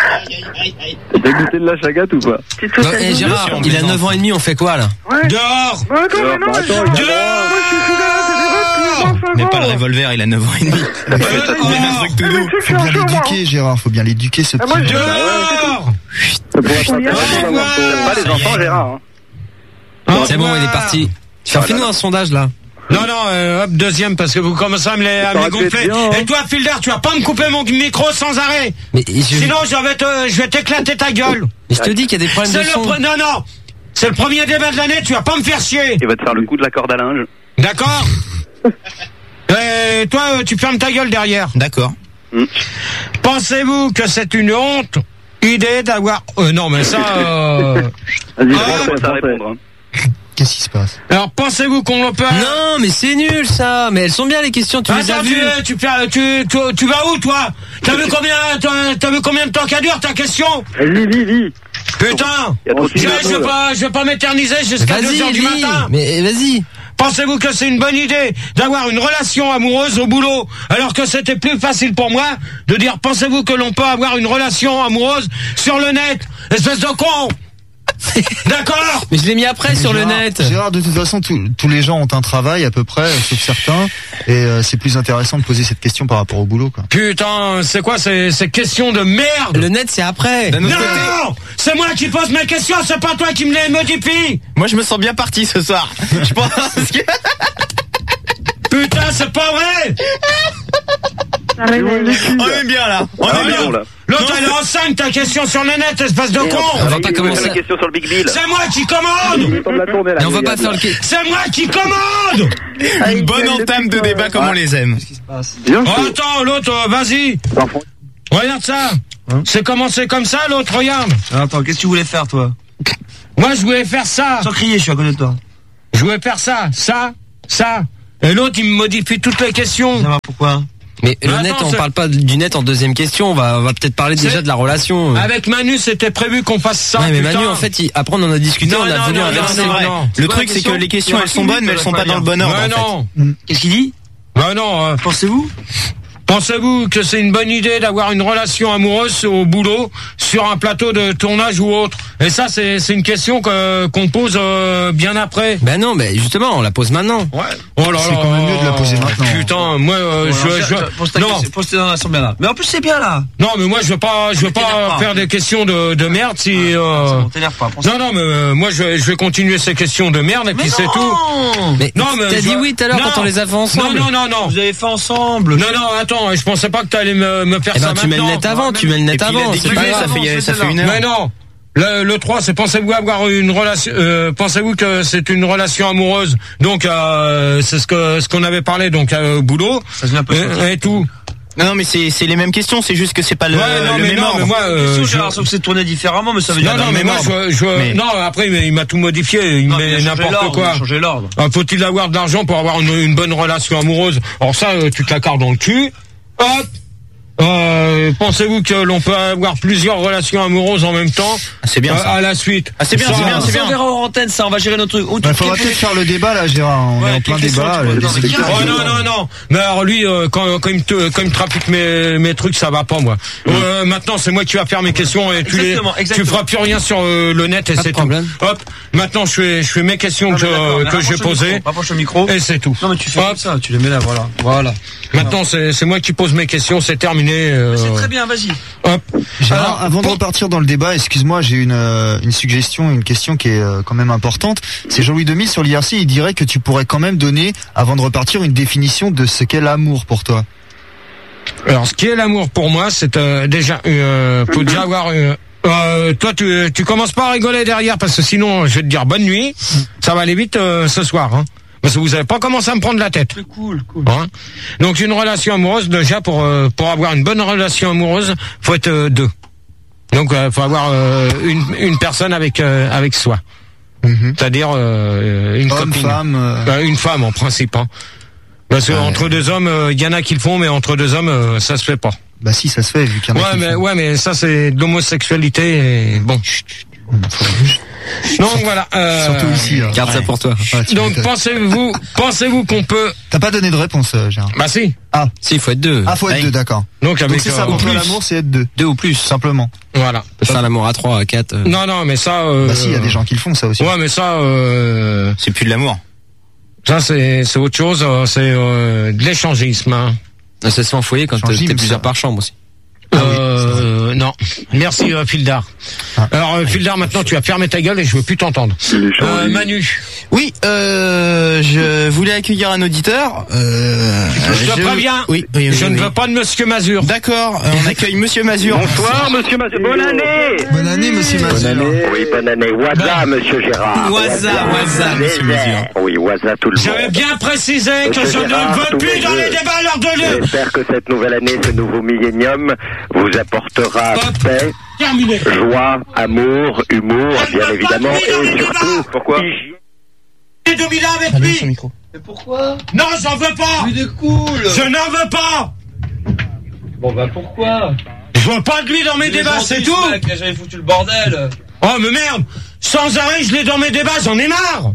Speaker 6: T'as goûté de la chagate ou pas?
Speaker 7: Tu te
Speaker 5: Non,
Speaker 7: fais
Speaker 5: eh, Gérard,
Speaker 3: sûr,
Speaker 5: il a
Speaker 3: mais
Speaker 5: neuf ans et demi, on fait quoi là?
Speaker 4: Ouais.
Speaker 2: Dehors!
Speaker 4: Bah attends, mais non,
Speaker 6: Bah,
Speaker 4: mais
Speaker 6: attends,
Speaker 4: moi,
Speaker 6: il a-
Speaker 4: moi, je suis fidèle à tes débats depuis vingt-cinq
Speaker 3: Mais pas le
Speaker 4: ans.
Speaker 3: revolver, il a neuf ans et demi.
Speaker 2: Dehors!
Speaker 3: Il a un truc tout
Speaker 4: Mais
Speaker 3: doux.
Speaker 4: tu sais que je suis
Speaker 3: Faut
Speaker 4: un
Speaker 3: bien
Speaker 4: chaud, moi.
Speaker 3: l'éduquer, Gérard, faut bien l'éduquer, ce
Speaker 4: Ah, moi,
Speaker 3: petit.
Speaker 4: je-
Speaker 2: Dehors!
Speaker 6: Ça pourrait être
Speaker 7: Oui,
Speaker 6: intéressant
Speaker 2: ouais.
Speaker 6: d'avoir ton-
Speaker 8: T'aimes pas les enfants, Gérard hein?
Speaker 5: C'est bon, il est parti. Tiens, fais-nous un sondage là.
Speaker 2: Non, non, euh, hop, deuxième, parce que vous commencez à me les, à me les
Speaker 6: Ça aurait pu
Speaker 2: gonfler.
Speaker 6: être bien, hein.
Speaker 2: Et toi, Filder, tu vas pas me couper mon micro sans arrêt.
Speaker 5: Mais je,
Speaker 2: Sinon, je vais te, je vais t'éclater ta gueule.
Speaker 5: mais je te dis qu'il y a des problèmes
Speaker 2: C'est
Speaker 5: de
Speaker 2: le,
Speaker 5: son.
Speaker 2: pre- non, non. C'est le premier débat de l'année, tu vas pas me faire chier.
Speaker 8: Il va te faire le coup de la corde à linge.
Speaker 2: D'accord? Et toi, euh, tu fermes ta gueule derrière.
Speaker 3: D'accord.
Speaker 2: Pensez-vous que c'est une honte idée d'avoir... Euh, non, mais ça... Euh...
Speaker 6: Vas-y,
Speaker 2: Ah,
Speaker 6: français,
Speaker 8: Commence à
Speaker 6: français.
Speaker 8: répondre. hein.
Speaker 3: Qu'est-ce qui se passe?
Speaker 2: Alors, pensez-vous qu'on le peut...
Speaker 5: Non, mais c'est nul ça. Mais elles sont bien les questions, tu les as
Speaker 2: Attends,
Speaker 5: vues.
Speaker 2: tu, tu, fais- tu, tu, tu vas où, toi? T'as vu combien, t'as, t'as vu combien de temps qu'elle dure, ta question?
Speaker 6: Vas-y, lis, lis.
Speaker 2: Putain!
Speaker 8: Il y a trop de
Speaker 2: Je, je
Speaker 8: syllabes.
Speaker 2: vais pas, je vais pas m'éterniser jusqu'à deux
Speaker 5: Vas-y,
Speaker 2: heures du
Speaker 5: lis.
Speaker 2: matin.
Speaker 5: Mais vas-y.
Speaker 2: Pensez-vous que c'est une bonne idée d'avoir une relation amoureuse au boulot, alors que c'était plus facile pour moi de dire pensez-vous que l'on peut avoir une relation amoureuse sur le net? Espèce de con! D'accord?
Speaker 5: Mais je l'ai mis après sur le
Speaker 3: Gérard-
Speaker 5: net.
Speaker 3: Gérard, de toute façon, tous- tous les gens ont un travail à peu près, sauf certains, et euh, c'est plus intéressant de poser cette question par rapport au boulot, quoi.
Speaker 2: Putain, c'est quoi ces, ces questions de merde?
Speaker 5: Le net, c'est après.
Speaker 3: D'un autre côté,
Speaker 2: Non! C'est moi qui pose mes questions, c'est pas toi qui me les modifie!
Speaker 3: moi je me sens bien parti ce soir. Je pense que...
Speaker 2: Putain, c'est pas vrai!
Speaker 7: Ah, ouais, ouais, ouais.
Speaker 3: On est bien là. On
Speaker 8: Ah,
Speaker 3: est
Speaker 8: mais
Speaker 3: bien.
Speaker 8: bon, là.
Speaker 2: L'autre, elle est enceinte, ta question sur le net, espèce de
Speaker 5: On
Speaker 2: con!
Speaker 5: va pas
Speaker 8: Il veut
Speaker 5: commencer.
Speaker 8: faire la question sur le Big Bill.
Speaker 2: C'est moi qui
Speaker 6: Il
Speaker 2: commande!
Speaker 6: est temps de la tourner, là.
Speaker 5: Et on va pas
Speaker 6: regarde.
Speaker 5: faire le.
Speaker 2: C'est moi qui commande!
Speaker 7: Ah,
Speaker 3: Une
Speaker 7: il
Speaker 3: bonne
Speaker 7: gueule
Speaker 3: entame de
Speaker 7: depuis
Speaker 3: débat
Speaker 7: quand,
Speaker 3: comme on les aime.
Speaker 6: Bien
Speaker 2: Oh,
Speaker 6: sûr.
Speaker 2: attends, l'autre, euh, vas-y!
Speaker 6: Parfois.
Speaker 2: Regarde ça! C'est commencé comme ça, l'autre, regarde!
Speaker 10: Attends, qu'est-ce que tu voulais faire, toi?
Speaker 2: Moi, je voulais faire ça!
Speaker 10: Sans crier, je suis à côté de toi.
Speaker 2: Je voulais faire ça, ça, ça. Et l'autre, il me modifie toutes les questions.
Speaker 10: Ça va, pourquoi?
Speaker 5: Mais
Speaker 2: Mais
Speaker 5: le
Speaker 2: attends,
Speaker 5: net, on
Speaker 2: c'est-
Speaker 5: parle pas du net en deuxième question. On va, on va peut-être parler
Speaker 2: C'est-
Speaker 5: déjà de la relation.
Speaker 2: Avec Manu, c'était prévu qu'on fasse ça.
Speaker 5: Ouais, mais
Speaker 2: putain.
Speaker 5: Manu, en fait, il- après on en a discuté,
Speaker 2: Non,
Speaker 5: on a
Speaker 2: non,
Speaker 5: voulu
Speaker 2: non,
Speaker 5: inverser.
Speaker 2: non, non,
Speaker 10: vrai.
Speaker 2: non.
Speaker 10: quoi
Speaker 3: Le
Speaker 10: la
Speaker 3: truc, c'est que
Speaker 10: question
Speaker 3: les questions,
Speaker 10: Il y
Speaker 3: elles sont
Speaker 10: aura
Speaker 3: bonnes, mais elles sont pas dans le bon ordre,
Speaker 2: Ouais,
Speaker 3: en fait.
Speaker 2: non.
Speaker 10: Qu'est-ce qu'il dit?
Speaker 2: Bah non. euh,
Speaker 10: Pensez-vous?
Speaker 2: Pensez-vous que c'est une bonne idée d'avoir une relation amoureuse au boulot, sur un plateau de tournage ou autre? Et ça, c'est c'est une question que qu'on pose euh, bien après.
Speaker 5: Ben non, mais justement, on la pose maintenant.
Speaker 2: Ouais. Oh là
Speaker 3: C'est
Speaker 2: là,
Speaker 3: quand même mieux de la poser maintenant.
Speaker 2: Putain, moi, euh, je, je,
Speaker 10: Pose ta
Speaker 2: non,
Speaker 10: question- pose tes informations bien là. Mais en plus, c'est bien là.
Speaker 2: non, mais moi, je veux pas, je veux
Speaker 10: Mais t'énerve
Speaker 2: pas
Speaker 10: pas.
Speaker 2: faire des questions de, de merde si.
Speaker 10: C'est
Speaker 2: Euh...
Speaker 10: bon, t'énerve pas. pense-
Speaker 2: Non, non, mais euh, moi, je, vais- je vais continuer ces questions de merde et puis c'est tout.
Speaker 5: Mais
Speaker 2: Non, mais
Speaker 5: t'as
Speaker 2: je-
Speaker 5: dit oui tout à l'heure
Speaker 2: non.
Speaker 5: quand on les a fait ensemble.
Speaker 2: Non, non, non, non.
Speaker 10: Vous avez fait ensemble.
Speaker 2: Non, non, attends, je pensais pas que t'allais me, me faire
Speaker 5: Eh
Speaker 2: ça
Speaker 5: ben, tu mets le
Speaker 2: maintenant.
Speaker 5: net avant, tu mets le net
Speaker 10: Et puis, il a
Speaker 5: avant.
Speaker 10: dit
Speaker 5: C'est
Speaker 10: que
Speaker 5: pas
Speaker 10: ça
Speaker 5: grave.
Speaker 10: fait- ça fait une heure.
Speaker 2: Mais non. Le, le trois, c'est pensez-vous avoir une relation, euh, pensez-vous que c'est une relation amoureuse? Donc, euh, c'est ce que, ce qu'on avait parlé, donc, euh, au boulot.
Speaker 10: Ça se vient un peu sur-
Speaker 2: Et, et tout.
Speaker 11: Non, non, mais c'est c'est les mêmes questions, c'est juste que c'est pas le,
Speaker 2: Ouais, non,
Speaker 11: le
Speaker 2: mais
Speaker 11: même
Speaker 2: non,
Speaker 11: ordre.
Speaker 2: mais moi, euh,
Speaker 10: Question,
Speaker 2: je-
Speaker 10: j'ai l'impression que c'est tourné différemment, mais ça veut dire
Speaker 2: non,
Speaker 10: dans
Speaker 2: non,
Speaker 10: le
Speaker 2: mais
Speaker 10: même
Speaker 2: moi,
Speaker 10: ordre.
Speaker 2: je, je,
Speaker 11: Mais-
Speaker 2: non, après, il m'a tout modifié, il
Speaker 10: Non,
Speaker 2: met
Speaker 10: il a changé
Speaker 2: n'importe
Speaker 10: l'ordre,
Speaker 2: quoi.
Speaker 10: il a changé l'ordre.
Speaker 2: Ah, faut-il avoir de l'argent pour avoir une, une bonne relation amoureuse? Alors ça, euh, tu te la cartes dans le cul. Hop. Euh, pensez-vous que l'on peut avoir plusieurs relations amoureuses en même temps?
Speaker 11: Ah, c'est bien
Speaker 2: euh,
Speaker 11: ça.
Speaker 2: à la suite.
Speaker 11: Ah, c'est bien,
Speaker 2: Ça,
Speaker 11: c'est bien, c'est
Speaker 10: Ça,
Speaker 11: bien.
Speaker 10: on verra en antenne, ça, on va gérer notre truc. Oh,
Speaker 3: Il
Speaker 10: tu-
Speaker 3: faudra
Speaker 10: quelle-
Speaker 3: peut-être faire le débat là, Gérard. On
Speaker 10: Ouais,
Speaker 3: est en
Speaker 10: quelle
Speaker 3: plein
Speaker 10: question
Speaker 3: débat.
Speaker 10: tu veux
Speaker 3: euh,
Speaker 10: dans
Speaker 3: des
Speaker 10: le
Speaker 3: éditeurs.
Speaker 2: Oh non non non. Mais alors lui euh, quand quand il me te- quand il me trafique mes mes trucs, ça va pas moi. Euh, maintenant c'est moi qui va faire mes questions et tu les
Speaker 10: Exactement, exactement.
Speaker 2: tu feras plus rien sur euh, le net et
Speaker 5: Pas de
Speaker 2: c'est tout.
Speaker 5: problème.
Speaker 2: Hop. Maintenant je fais je fais mes questions
Speaker 10: Non, mais
Speaker 2: que
Speaker 10: d'accord, mais
Speaker 2: que j'ai
Speaker 10: rapproche le
Speaker 2: posées
Speaker 10: micro, Rapproche le micro.
Speaker 2: et c'est tout.
Speaker 10: Non, mais tu fais
Speaker 2: Hop.
Speaker 10: comme ça, tu les mets là, voilà. Voilà.
Speaker 2: Maintenant c'est c'est moi qui pose mes questions, c'est terminé. euh,
Speaker 10: C'est très bien, vas-y.
Speaker 2: Hop.
Speaker 3: Gérard,
Speaker 2: Alors,
Speaker 3: avant de
Speaker 2: pour-
Speaker 3: repartir dans le débat, excuse-moi, j'ai une, euh, une suggestion, une question qui est euh, quand même importante. C'est Jean-Louis Demille sur l'I R C, il dirait que tu pourrais quand même donner, avant de repartir, une définition de ce qu'est l'amour pour toi.
Speaker 2: Alors, ce qui est l'amour pour moi, c'est euh, déjà, euh, faut déjà avoir. Euh, euh, toi, tu, tu commences pas à rigoler derrière parce que sinon, je vais te dire bonne nuit. Ça va aller vite euh, ce soir, hein, parce que vous avez pas commencé à me prendre la tête.
Speaker 10: C'est cool, cool.
Speaker 2: Hein. Donc, une relation amoureuse, déjà pour euh, pour avoir une bonne relation amoureuse, faut être euh, deux. Donc, euh, faut avoir euh, une une personne avec euh, avec soi,
Speaker 3: Mhm.
Speaker 2: c'est-à-dire euh, une
Speaker 3: Homme,
Speaker 2: copine,
Speaker 3: femme. euh,
Speaker 2: Euh, une femme en principe. Hein. Parce que
Speaker 3: Ouais.
Speaker 2: entre deux hommes, il y en a qui le font, mais entre deux hommes, euh, ça se fait pas.
Speaker 3: Bah si, ça se fait vu qu'il y en a
Speaker 2: Ouais,
Speaker 3: qui le
Speaker 2: mais
Speaker 3: font.
Speaker 2: ouais, mais ça c'est de l'homosexualité. Et bon. Donc voilà. Euh,
Speaker 3: Surtout ici. là.
Speaker 5: Garde ça pour toi.
Speaker 3: Ouais, tu
Speaker 2: Donc
Speaker 3: m'étonnes.
Speaker 2: pensez-vous, pensez-vous qu'on peut?
Speaker 3: T'as pas donné de réponse, euh, Gérard.
Speaker 2: Bah si.
Speaker 5: Si, il faut être deux.
Speaker 3: Ah, faut être
Speaker 11: Ouais.
Speaker 3: deux, d'accord.
Speaker 2: Donc avec
Speaker 3: Donc c'est ça,
Speaker 2: euh,
Speaker 3: pour toi
Speaker 2: plus.
Speaker 3: l'amour, c'est être deux.
Speaker 5: Deux ou plus.
Speaker 3: Simplement.
Speaker 2: Voilà.
Speaker 5: On peut faire l'amour à trois, à quatre. euh.
Speaker 2: Non, non, mais ça. Euh,
Speaker 3: Bah si, il y a des gens qui le font, ça aussi.
Speaker 2: Ouais, mais ça, euh,
Speaker 11: C'est plus de l'amour.
Speaker 2: ça c'est c'est autre chose. euh, C'est euh, de l'échangisme. Hein.
Speaker 5: Ça se fait en foyer quand
Speaker 3: Change
Speaker 5: t'es
Speaker 3: d'hymne,
Speaker 5: plusieurs
Speaker 3: ça.
Speaker 5: par chambre aussi.
Speaker 2: Euh, non. Merci euh, Fildar.
Speaker 3: Ah.
Speaker 2: Alors euh, Fildar, maintenant tu vas fermer ta gueule et je veux plus t'entendre. Euh, Manu.
Speaker 11: Oui, euh, je voulais accueillir un auditeur. Euh,
Speaker 2: Je te préviens.
Speaker 11: Oui, oui, oui,
Speaker 2: Je ne
Speaker 11: oui.
Speaker 2: veux pas de Monsieur Mazur.
Speaker 11: D'accord, euh, on accueille Monsieur Mazur.
Speaker 8: Bonsoir, monsieur Mazur. Bonne année.
Speaker 3: Bonne année, monsieur Mazur.
Speaker 8: Oui, bonne année. Waza, monsieur Gérard.
Speaker 11: Waza, Waza, monsieur Mazur.
Speaker 8: Oui, Waza, tout le monde.
Speaker 2: J'avais bien précisé que
Speaker 8: Monsieur
Speaker 2: je
Speaker 8: Gérard,
Speaker 2: ne veux
Speaker 8: tous
Speaker 2: plus
Speaker 8: mes
Speaker 2: dans
Speaker 8: vœux.
Speaker 2: les débats à l'heure de lieu.
Speaker 8: J'espère que cette nouvelle année, ce nouveau millénium, vous apportera
Speaker 2: Hop.
Speaker 8: paix,
Speaker 2: Terminé.
Speaker 8: joie, amour, humour,
Speaker 2: Elle
Speaker 8: bien
Speaker 2: veut
Speaker 8: évidemment,
Speaker 2: pas de lui dans
Speaker 8: et
Speaker 2: les
Speaker 8: surtout,
Speaker 2: débats.
Speaker 8: pourquoi
Speaker 2: Et deux mille avec
Speaker 11: Allume son
Speaker 2: lui.
Speaker 11: micro.
Speaker 10: Mais pourquoi?
Speaker 2: Non, j'en veux pas.
Speaker 10: Il est cool.
Speaker 2: Je n'en veux pas.
Speaker 10: Bon, bah pourquoi?
Speaker 2: Je veux pas de lui dans mes débats, c'est tout.
Speaker 10: J'avais foutu le bordel.
Speaker 2: Oh mais merde. Sans arrêt, je l'ai dans mes débats, j'en ai marre.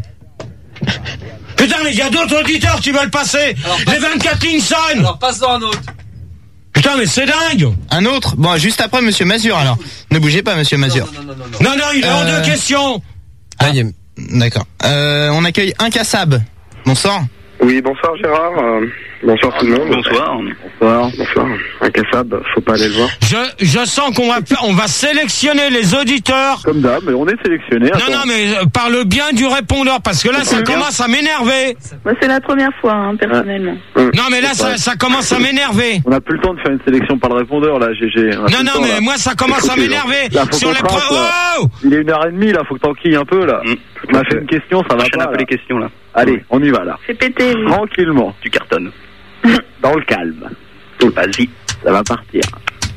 Speaker 2: Putain, mais il y a d'autres auditeurs qui veulent passer.
Speaker 10: Alors,
Speaker 2: Les
Speaker 10: passe-
Speaker 2: vingt-quatre lignes sonnent.
Speaker 10: Alors passe-en un autre.
Speaker 2: Putain, mais c'est dingue.
Speaker 11: Un autre. Bon, juste après Monsieur Mazur alors. Ne bougez pas, Monsieur Mazur.
Speaker 10: Non, non, non, non, non.
Speaker 2: Non, non, il est hors
Speaker 11: Euh,
Speaker 2: de question.
Speaker 5: Ah, il y a-
Speaker 11: D'accord. Euh, on accueille Incassable. Bonsoir.
Speaker 9: Oui, bonsoir Gérard. Euh, bonsoir tout le monde.
Speaker 8: Bonsoir.
Speaker 9: Bonsoir. Bonsoir. Incassable, faut pas aller le voir.
Speaker 2: Je, je sens qu'on va faire, on va sélectionner les auditeurs.
Speaker 6: Comme d'hab, mais on est sélectionné.
Speaker 2: Non, non, mais euh, par le bien du répondeur, parce que là, ça commence à m'énerver.
Speaker 7: Moi, c'est la première fois, hein, personnellement.
Speaker 2: Non, mais là, ça, ça commence à m'énerver.
Speaker 6: On n'a plus le temps de faire une sélection par le répondeur, là, G G. On a plus
Speaker 2: Non,
Speaker 6: le
Speaker 2: non,
Speaker 6: temps,
Speaker 2: mais
Speaker 6: là.
Speaker 2: moi, ça commence à
Speaker 6: Faut que-
Speaker 2: m'énerver.
Speaker 6: Là, faut
Speaker 2: Sur
Speaker 6: qu'on
Speaker 2: les
Speaker 6: trace,
Speaker 2: pre-
Speaker 6: là.
Speaker 2: Oh
Speaker 6: Il est une heure et demie, là, faut que t'enquilles un peu, là. On a fait une question, ça va
Speaker 8: Enchaîne
Speaker 6: pas.
Speaker 8: un peu
Speaker 6: là.
Speaker 8: les questions, là.
Speaker 6: Allez, on y va, là.
Speaker 7: C'est pété, oui.
Speaker 6: Tranquillement.
Speaker 8: Tu cartonnes.
Speaker 6: Dans le calme.
Speaker 8: Vas-y.
Speaker 6: Ça va partir.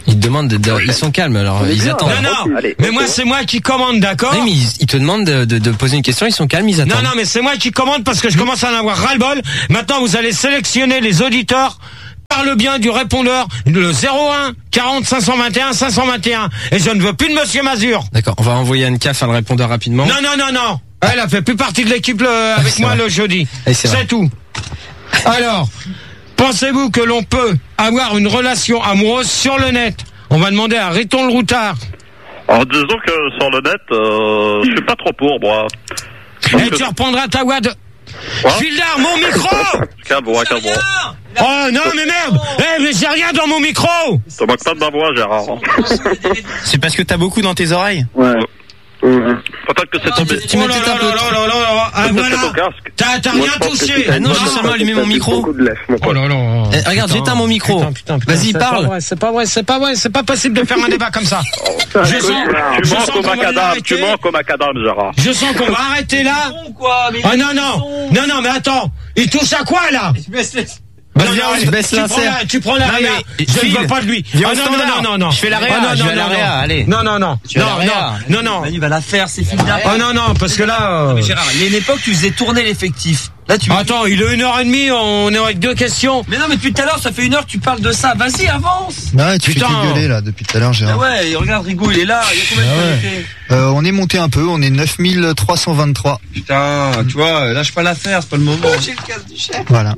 Speaker 5: Ils te demandent de, de- ils sont calmes alors, ils attendent.
Speaker 2: Non, non,
Speaker 8: Allez,
Speaker 2: mais
Speaker 8: ok.
Speaker 2: moi c'est moi qui commande, d'accord?
Speaker 5: Oui, mais ils, ils te demandent de, de, de poser une question, ils sont calmes, ils attendent.
Speaker 2: Non, non, mais c'est moi qui commande parce que je commence à en avoir ras-le-bol. Maintenant, vous allez sélectionner les auditeurs par le bien du répondeur, le zéro un quarante cinq cent vingt et un cinq cent vingt et un. Et je ne veux plus de Monsieur Mazur.
Speaker 5: D'accord, on va envoyer Anne-K faire le répondeur rapidement.
Speaker 2: Non, non, non, non. Elle a fait plus partie de l'équipe le- avec
Speaker 5: c'est
Speaker 2: moi
Speaker 5: vrai.
Speaker 2: le jeudi.
Speaker 5: Et c'est vrai.
Speaker 2: C'est tout. Alors, pensez-vous que l'on peut avoir une relation amoureuse sur le net? On va demander à Riton le Routard.
Speaker 8: Alors disons que sur le net, euh, je suis pas trop pour moi.
Speaker 2: Et tu reprendras ta voix de... Gildard, mon micro!
Speaker 8: Calme-moi, calme-moi.
Speaker 2: Oh non, mais merde! Eh, mais j'ai rien dans mon micro!
Speaker 8: Ça manque pas de ma voix, Gérard.
Speaker 11: C'est parce que t'as beaucoup dans tes oreilles.
Speaker 6: Ouais.
Speaker 8: Peut-être que c'est tombé.
Speaker 5: Tu mets peut-être un peu.
Speaker 2: Ah,
Speaker 8: Peut-être
Speaker 2: voilà.
Speaker 8: c'est ton casque.
Speaker 2: T'as t'as
Speaker 6: Moi,
Speaker 2: rien
Speaker 6: je pense que
Speaker 2: touché!
Speaker 6: si t'as une
Speaker 5: non,
Speaker 6: bonne
Speaker 5: j'ai seulement
Speaker 6: voix,
Speaker 5: allumé
Speaker 6: t'as
Speaker 5: mon
Speaker 6: fait
Speaker 5: micro.
Speaker 6: beaucoup de lèvres, mon pote.
Speaker 2: Oh là là.
Speaker 5: Eh, regarde, j'éteins mon micro.
Speaker 2: Putain, putain, putain,
Speaker 5: Vas-y,
Speaker 2: c'est
Speaker 5: parle.
Speaker 2: pas vrai, C'est pas vrai, c'est pas vrai, c'est pas possible de faire un débat comme ça. Je sens,
Speaker 8: Tu
Speaker 2: je sens
Speaker 8: manques au
Speaker 2: qu'on va
Speaker 8: macadam, tu
Speaker 2: l'arrêter.
Speaker 8: manques au macadam, Gérard.
Speaker 2: Je sens qu'on va arrêter là.
Speaker 10: Quoi, mais
Speaker 2: Ah non, non, non, non, mais attends, il touche à quoi là?
Speaker 5: Bah,
Speaker 2: Non,
Speaker 5: viens,
Speaker 2: non,
Speaker 5: je baisse
Speaker 2: tu prends
Speaker 5: l'insert.
Speaker 2: la- Tu prends la
Speaker 11: Non,
Speaker 2: réa.
Speaker 11: mais,
Speaker 2: Je ne
Speaker 11: Phil,
Speaker 2: veux pas de lui.
Speaker 11: viens
Speaker 2: Ah
Speaker 11: au
Speaker 2: non,
Speaker 11: standard.
Speaker 2: non, non, non.
Speaker 11: Je fais la réa,
Speaker 2: Ah non,
Speaker 11: je
Speaker 2: non,
Speaker 11: vais à la
Speaker 2: non,
Speaker 11: réa,
Speaker 2: non.
Speaker 11: allez.
Speaker 2: Non, non, non.
Speaker 11: Tu vas à la
Speaker 2: Non,
Speaker 11: réa.
Speaker 2: non, non, non.
Speaker 10: Manu va la faire, c'est fini.
Speaker 2: Oh non, non, parce que là... euh,
Speaker 10: Mais Gérard, il y a une époque, tu faisais tourner l'effectif. Là, tu.
Speaker 2: Attends, il est une heure et demie, on est avec deux questions.
Speaker 10: Mais non, mais depuis tout à l'heure, ça fait une heure que tu parles de ça. Vas-y, avance.
Speaker 3: Ouais, tu
Speaker 2: Putain.
Speaker 3: fais que gueuler là depuis tout à l'heure,
Speaker 10: Ah
Speaker 3: Gérard.
Speaker 10: ouais, et regarde, Rigaud, il est là. Il y a combien de
Speaker 3: Ah ouais.
Speaker 10: connectés
Speaker 3: Euh, on est monté un peu, on est neuf mille trois cent vingt-trois.
Speaker 10: Putain, tu vois, lâche pas l'affaire, c'est pas le moment. J'ai le casque du chef.
Speaker 3: Voilà.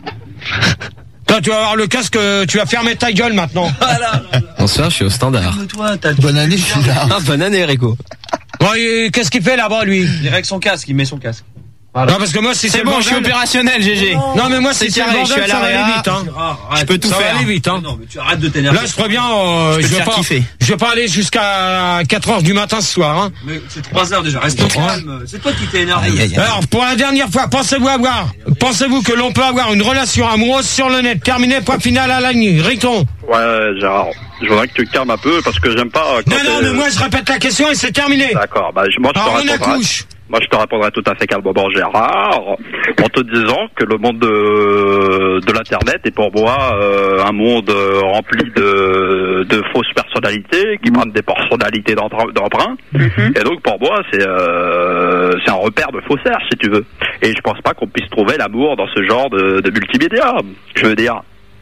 Speaker 2: Toi, tu vas avoir le casque, tu vas fermer ta gueule maintenant.
Speaker 10: Voilà.
Speaker 5: Bonsoir, je suis au standard.
Speaker 10: Calme-toi, t'as.
Speaker 3: Bonne année, Gildard.
Speaker 5: Ah, bonne année, Rico.
Speaker 2: Bon, et qu'est-ce qu'il fait là-bas, lui?
Speaker 10: Il règle son casque, il met son casque.
Speaker 2: Non, parce que moi, si c'est
Speaker 11: C'est
Speaker 2: le
Speaker 11: bon, je suis
Speaker 2: bordel-
Speaker 11: opérationnel, G G.
Speaker 2: Non, mais moi,
Speaker 11: C'est
Speaker 2: si c'est le
Speaker 11: carré, je suis
Speaker 2: bordel,
Speaker 11: à
Speaker 2: ça va
Speaker 11: la
Speaker 2: aller
Speaker 11: réa.
Speaker 2: vite, hein.
Speaker 11: Je peux tout
Speaker 2: Ça va
Speaker 11: faire.
Speaker 2: aller vite, hein.
Speaker 10: Non, mais tu arrêtes de t'énerver.
Speaker 2: Là, je préviens, euh,
Speaker 11: Je peux
Speaker 2: je
Speaker 11: te
Speaker 2: vais
Speaker 11: faire
Speaker 2: pas,
Speaker 11: kiffer.
Speaker 2: je vais pas aller jusqu'à quatre heures du matin ce soir, hein.
Speaker 10: Mais c'est trois heures déjà, reste calme. C'est toi qui t'es énervé.
Speaker 11: Aïe, aïe, aïe.
Speaker 2: Alors, pour la dernière fois, pensez-vous avoir, pensez-vous que l'on peut avoir une relation amoureuse sur le net? Terminé, point final à la nuit. Riton.
Speaker 8: Ouais, Gérard. Je voudrais que tu te calmes un peu parce que j'aime pas. quand
Speaker 2: Non, non,
Speaker 8: t'es-
Speaker 2: mais moi, je répète la question et c'est terminé.
Speaker 8: D'accord, bah, je- moi je te
Speaker 2: Alors, on
Speaker 8: répondrai.
Speaker 2: accouche.
Speaker 8: Moi je te répondrai tout à fait calmement, Gérard, en te disant que le monde de, de l'internet est pour moi euh, un monde euh, rempli de, de fausses personnalités qui prennent des personnalités d'emprunt. d'emprunt. Et donc pour moi c'est euh, c'est un repère de faussaires si tu veux. Et je pense pas qu'on puisse trouver l'amour dans ce genre de, de multimédia. Je veux dire.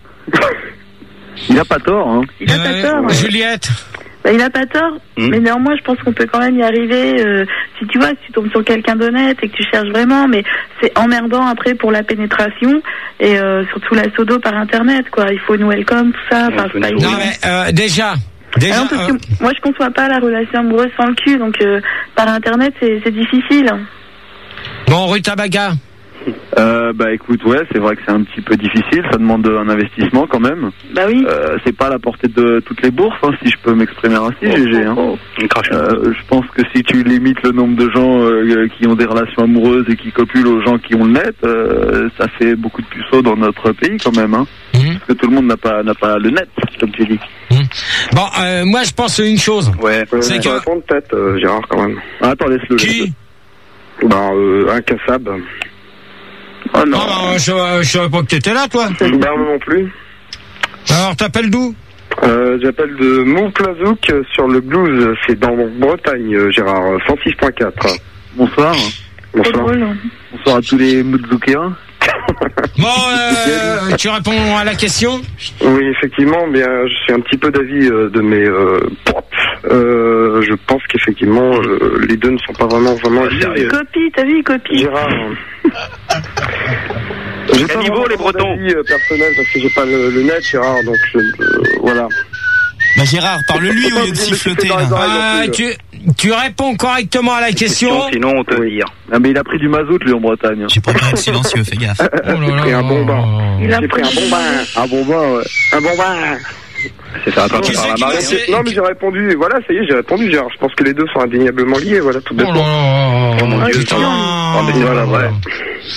Speaker 6: Il a pas tort, hein.
Speaker 7: Il a pas
Speaker 2: Euh,
Speaker 7: tort. Ouais.
Speaker 2: Juliette.
Speaker 7: Bah, il a pas tort.
Speaker 8: Hmm.
Speaker 7: Mais néanmoins, je pense qu'on peut quand même y arriver. euh, si tu vois, si tu tombes sur quelqu'un d'honnête et que tu cherches vraiment, mais c'est emmerdant après pour la pénétration et euh, surtout la sodo par internet, quoi. Il faut une welcome, tout ça. Enfin, c'est pas
Speaker 8: Non,
Speaker 2: Non,
Speaker 7: évident.
Speaker 2: mais, euh, déjà. Déjà,
Speaker 7: Ah non, parce
Speaker 2: euh,
Speaker 7: que moi, je conçois pas la relation amoureuse sans le cul, donc euh, par internet, c'est c'est difficile.
Speaker 2: bon, rue Tabaga.
Speaker 6: Euh, bah écoute, ouais, c'est vrai que c'est un petit peu difficile, ça demande un investissement quand même.
Speaker 7: Bah oui.
Speaker 6: Euh, c'est pas à la portée de toutes les bourses, hein, si je peux m'exprimer ainsi, G G. Hein. Euh, je pense que si tu limites le nombre de gens euh, qui ont des relations amoureuses et qui copulent aux gens qui ont le net, euh, ça fait beaucoup de puceaux dans notre pays quand même. Hein.
Speaker 2: Mmh.
Speaker 6: Parce que tout le monde n'a pas n'a pas le net, comme tu dis.
Speaker 2: Bon, euh, moi, je pense une chose.
Speaker 6: Ouais.
Speaker 2: C'est que-
Speaker 9: répondre peut-être, euh, Gérard, quand même.
Speaker 6: Ah, attends, laisse-le.
Speaker 2: Qui?
Speaker 9: Bah, euh, incassable.
Speaker 6: Oh non.
Speaker 2: Ah, bah, je, euh, je savais pas que t'étais là, toi.
Speaker 9: Bah, moi non plus.
Speaker 2: Alors, t'appelles d'où?
Speaker 9: Euh, j'appelle de Montplazouk euh, sur le blues. C'est dans Bretagne, euh, Gérard. cent six point quatre.
Speaker 6: Bonsoir.
Speaker 7: Trop
Speaker 9: Bonsoir.
Speaker 7: drôle.
Speaker 6: Bonsoir à tous les Mouzoukéens.
Speaker 2: Bon, euh, tu réponds à la question?
Speaker 9: Oui, effectivement, bien, je suis un petit peu d'avis euh, de mes euh, potes. Euh, je pense qu'effectivement, euh, les deux ne sont pas vraiment vraiment
Speaker 7: Il
Speaker 9: sérieux.
Speaker 7: copie, t'as vu, il copie.
Speaker 9: Gérard. J'ai pas
Speaker 8: Caniveau,
Speaker 9: vraiment
Speaker 8: les Bretons.
Speaker 9: d'avis, euh, personnel parce que j'ai pas le, le net, Gérard, donc je, euh, voilà.
Speaker 11: Bah Gérard, parle-lui au lieu de siffloter là.
Speaker 2: Ah, tu, tu réponds correctement à la question.
Speaker 8: Sinon on te vire.
Speaker 6: Ah, mais il a pris du mazout, lui, en Bretagne.
Speaker 11: J'ai pas pu être silencieux, fais gaffe.
Speaker 2: Oh là
Speaker 9: J'ai pris
Speaker 2: là.
Speaker 9: un bon bain.
Speaker 7: Il a
Speaker 9: J'ai pris un bon bain.
Speaker 6: Un bon bain, ouais.
Speaker 9: Un bon bain.
Speaker 8: C'est ça, attends,
Speaker 2: Qui
Speaker 8: par
Speaker 2: c'est
Speaker 8: la
Speaker 2: qui va
Speaker 8: marée.
Speaker 2: se-
Speaker 9: Non, mais j'ai répondu, et voilà, ça y est, j'ai répondu, Gérard. Je pense que les deux sont indéniablement liés, voilà, tout
Speaker 2: Oh là
Speaker 9: bêtement.
Speaker 2: là.
Speaker 8: Oh mon Dieu,
Speaker 2: Putain.
Speaker 8: ça va.
Speaker 9: Voilà, ouais.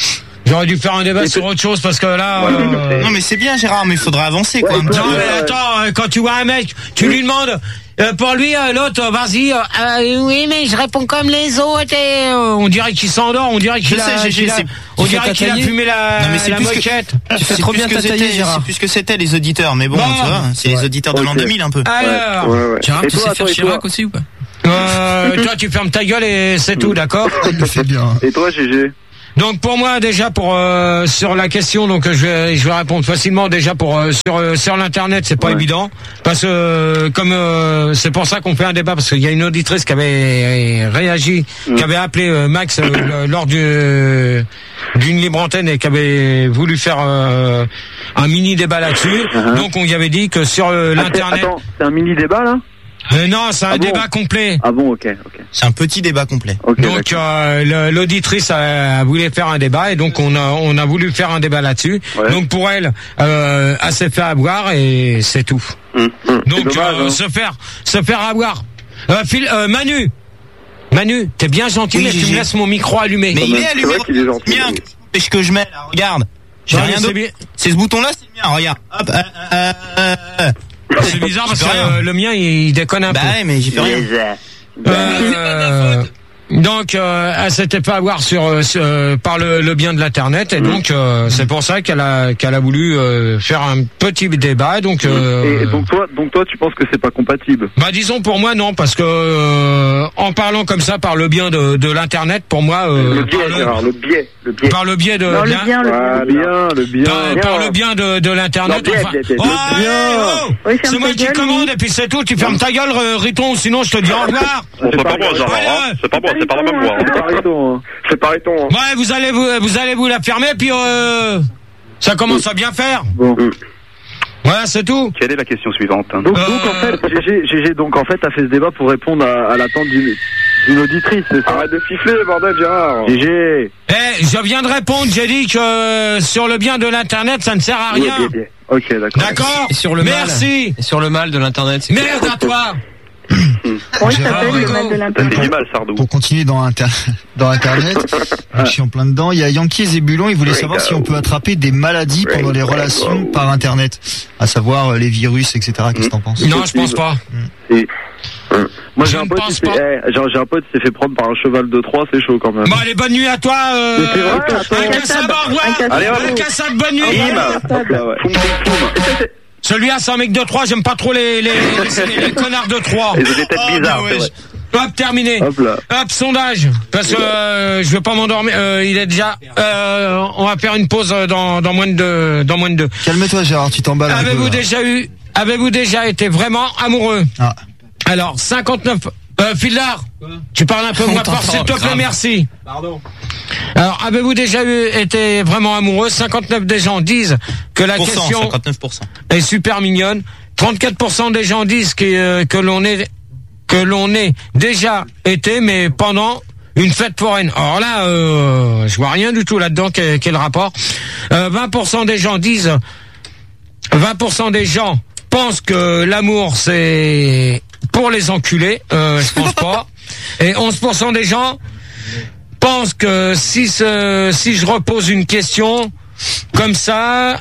Speaker 2: J'aurais dû faire un débat sur autre chose parce que là.
Speaker 11: Ouais,
Speaker 2: euh...
Speaker 11: Non mais c'est bien Gérard, mais il faudrait avancer quoi.
Speaker 2: Ouais, non mais attends, quand tu vois un mec, tu lui demandes. Euh, pour lui, euh, l'autre, euh, vas-y. Euh, euh, oui, mais je réponds comme les autres. Et, euh, on dirait qu'il s'endort, on dirait qu'il
Speaker 11: je
Speaker 2: a,
Speaker 11: sais,
Speaker 2: qu'il a,
Speaker 11: sais,
Speaker 2: on dirait qu'il a fumé la,
Speaker 11: non, mais c'est
Speaker 2: la
Speaker 11: plus
Speaker 2: moquette.
Speaker 11: Que, tu fais trop bien ta taille, Gérard. C'est plus ce que c'était les auditeurs, mais bon, bon tu vois, c'est ouais. les auditeurs de okay. l'an deux mille un peu.
Speaker 2: Alors,
Speaker 11: ouais, ouais, ouais.
Speaker 5: Gérard, tu sais faire Chirac aussi ou pas?
Speaker 2: Euh, toi, tu fermes ta gueule et c'est tout, d'accord?
Speaker 3: Il le fait bien.
Speaker 6: Et toi, G G?
Speaker 2: Donc pour moi déjà pour euh, sur la question donc je vais je vais répondre facilement déjà pour euh, sur euh, sur l'internet c'est pas ouais. évident parce que euh, comme euh, c'est pour ça qu'on fait un débat parce qu'il y a une auditrice qui avait réagi mmh. qui avait appelé euh, Max euh, lors du euh, d'une libre antenne et qui avait voulu faire euh, un mini débat là-dessus. Mmh. Donc on y avait dit que sur euh,
Speaker 6: ah,
Speaker 2: l'internet.
Speaker 6: Attends, c'est un mini débat là?
Speaker 2: Euh, non, c'est un ah débat bon complet.
Speaker 6: Ah bon, ok, ok.
Speaker 11: C'est un petit débat complet.
Speaker 6: Okay,
Speaker 2: donc euh, l'auditrice a, a voulu faire un débat et donc on a on a voulu faire un débat là-dessus. Ouais. Donc pour elle, euh, elle s'est fait avoir et c'est tout.
Speaker 6: Mmh, mmh.
Speaker 2: Donc
Speaker 6: dommage,
Speaker 2: euh,
Speaker 6: hein.
Speaker 2: se faire se faire avoir. Euh, Phil, euh, Manu, Manu, t'es bien gentil oui, mais tu me laisses mon micro allumé.
Speaker 11: Mais il est allumé. C'est est gentil, bien. Qu'est-ce que je mets là? Regarde. J'ai
Speaker 2: non,
Speaker 11: rien d'autre. C'est ce bouton-là, c'est le mien. Regarde. Hop. Euh, euh, euh.
Speaker 2: C'est bizarre parce que euh, le mien il, il déconne un
Speaker 11: bah
Speaker 2: peu.
Speaker 11: Bah ouais mais j'y peux rien.
Speaker 2: Euh, donc euh, elle s'était pas avoir sur, sur par le, le bien de l'internet et donc euh, c'est pour ça qu'elle a qu'elle a voulu euh, faire un petit débat donc euh,
Speaker 6: et donc toi donc toi tu penses que c'est pas compatible?
Speaker 2: Bah disons pour moi non parce que euh, en parlant comme ça par le bien de, de l'internet pour moi euh,
Speaker 6: le biais
Speaker 2: par
Speaker 6: Gérard, le, le biais le biais
Speaker 2: par le biais de
Speaker 7: non, le bien le
Speaker 6: ah, bien le bien
Speaker 2: par,
Speaker 6: bien.
Speaker 2: par le bien de, de l'internet
Speaker 6: non,
Speaker 2: enfin,
Speaker 6: bien, bien,
Speaker 2: oh,
Speaker 6: bien.
Speaker 2: Hey, oh
Speaker 7: oui,
Speaker 2: c'est moi qui
Speaker 7: gueule,
Speaker 2: commande
Speaker 7: oui.
Speaker 2: et puis c'est tout tu fermes ta gueule Riton sinon je te dis au revoir.
Speaker 8: C'est pas bon Gérard, hein. C'est pas bon, c'est pas la même voix.
Speaker 6: C'est pas Riton, c'est pas Riton.
Speaker 2: Ouais, vous allez vous vous allez vous la fermer puis euh, ça commence à bien faire.
Speaker 6: Bon.
Speaker 2: Voilà, c'est tout.
Speaker 8: Quelle est la question suivante?
Speaker 6: Donc, donc en fait, G G, donc en fait, t'as fait ce débat pour répondre à, à l'attente d'une d'une auditrice. Arrête de siffler, bordel, Gérard. G G.
Speaker 2: Eh, je viens de répondre. J'ai dit que euh, sur le bien de l'internet, ça ne sert à rien.
Speaker 6: Oui, bien, bien. Ok, d'accord.
Speaker 2: D'accord.
Speaker 5: Et sur le
Speaker 2: Merci.
Speaker 5: Mal. Et sur le mal de l'internet. C'est
Speaker 2: merde à toi.
Speaker 7: Comment ça s'appelle le mal de l'internet?
Speaker 8: Ça fait du mal, Sardou.
Speaker 3: Pour continuer dans, inter... dans Internet, je suis en plein dedans. Il y a Yankee et Zébulon, ils voulaient savoir si on peut attraper des maladies pendant les relations par Internet, à savoir les virus, et cetera. Qu'est-ce que t'en penses?
Speaker 2: Non, je pense pas.
Speaker 6: Et... Moi j'ai
Speaker 2: je
Speaker 6: un, pote
Speaker 2: pense
Speaker 6: qui
Speaker 2: pas.
Speaker 6: eh, j'ai un pote qui s'est fait prendre par un cheval de Troie, c'est chaud quand même.
Speaker 2: Bon allez, bonne nuit à toi. Euh...
Speaker 6: C'est vrai, attends,
Speaker 2: un cassab, au revoir.
Speaker 6: Allez,
Speaker 2: un cassab, bonne nuit. Celui-là, c'est un mec de Troyes, j'aime pas trop les, les, les, les connards de Troyes.
Speaker 8: Ils ont des têtes
Speaker 2: oh,
Speaker 8: bizarres,
Speaker 2: bah ouais. Hop, terminé.
Speaker 6: Hop là.
Speaker 2: Hop, sondage. Parce que euh, je veux pas m'endormir. Euh, il est déjà. Euh, on va faire une pause dans, dans moins de deux, dans moins de deux.
Speaker 3: Calme-toi, Gérard, tu t'emballes.
Speaker 2: Avez-vous déjà eu, avez-vous déjà été vraiment amoureux?
Speaker 3: Ah.
Speaker 2: Alors, cinquante-neuf. Euh, Fildar, tu parles un peu moins fort, s'il te plaît, merci.
Speaker 10: Pardon.
Speaker 2: Alors, avez-vous déjà eu, été vraiment amoureux? cinquante-neuf des gens disent que la question
Speaker 11: cinquante-neuf pour cent
Speaker 2: est super mignonne. trente-quatre pour cent des gens disent que, euh, que l'on est, que l'on est déjà été, mais pendant une fête foraine. Alors là, euh, je vois rien du tout là-dedans. Quel, quel rapport? euh, vingt pour cent des gens disent, vingt pour cent des gens pensent que l'amour c'est pour les enculés. Euh, je pense pas. Et onze pour cent des gens pensent que si ce, si je repose une question comme ça,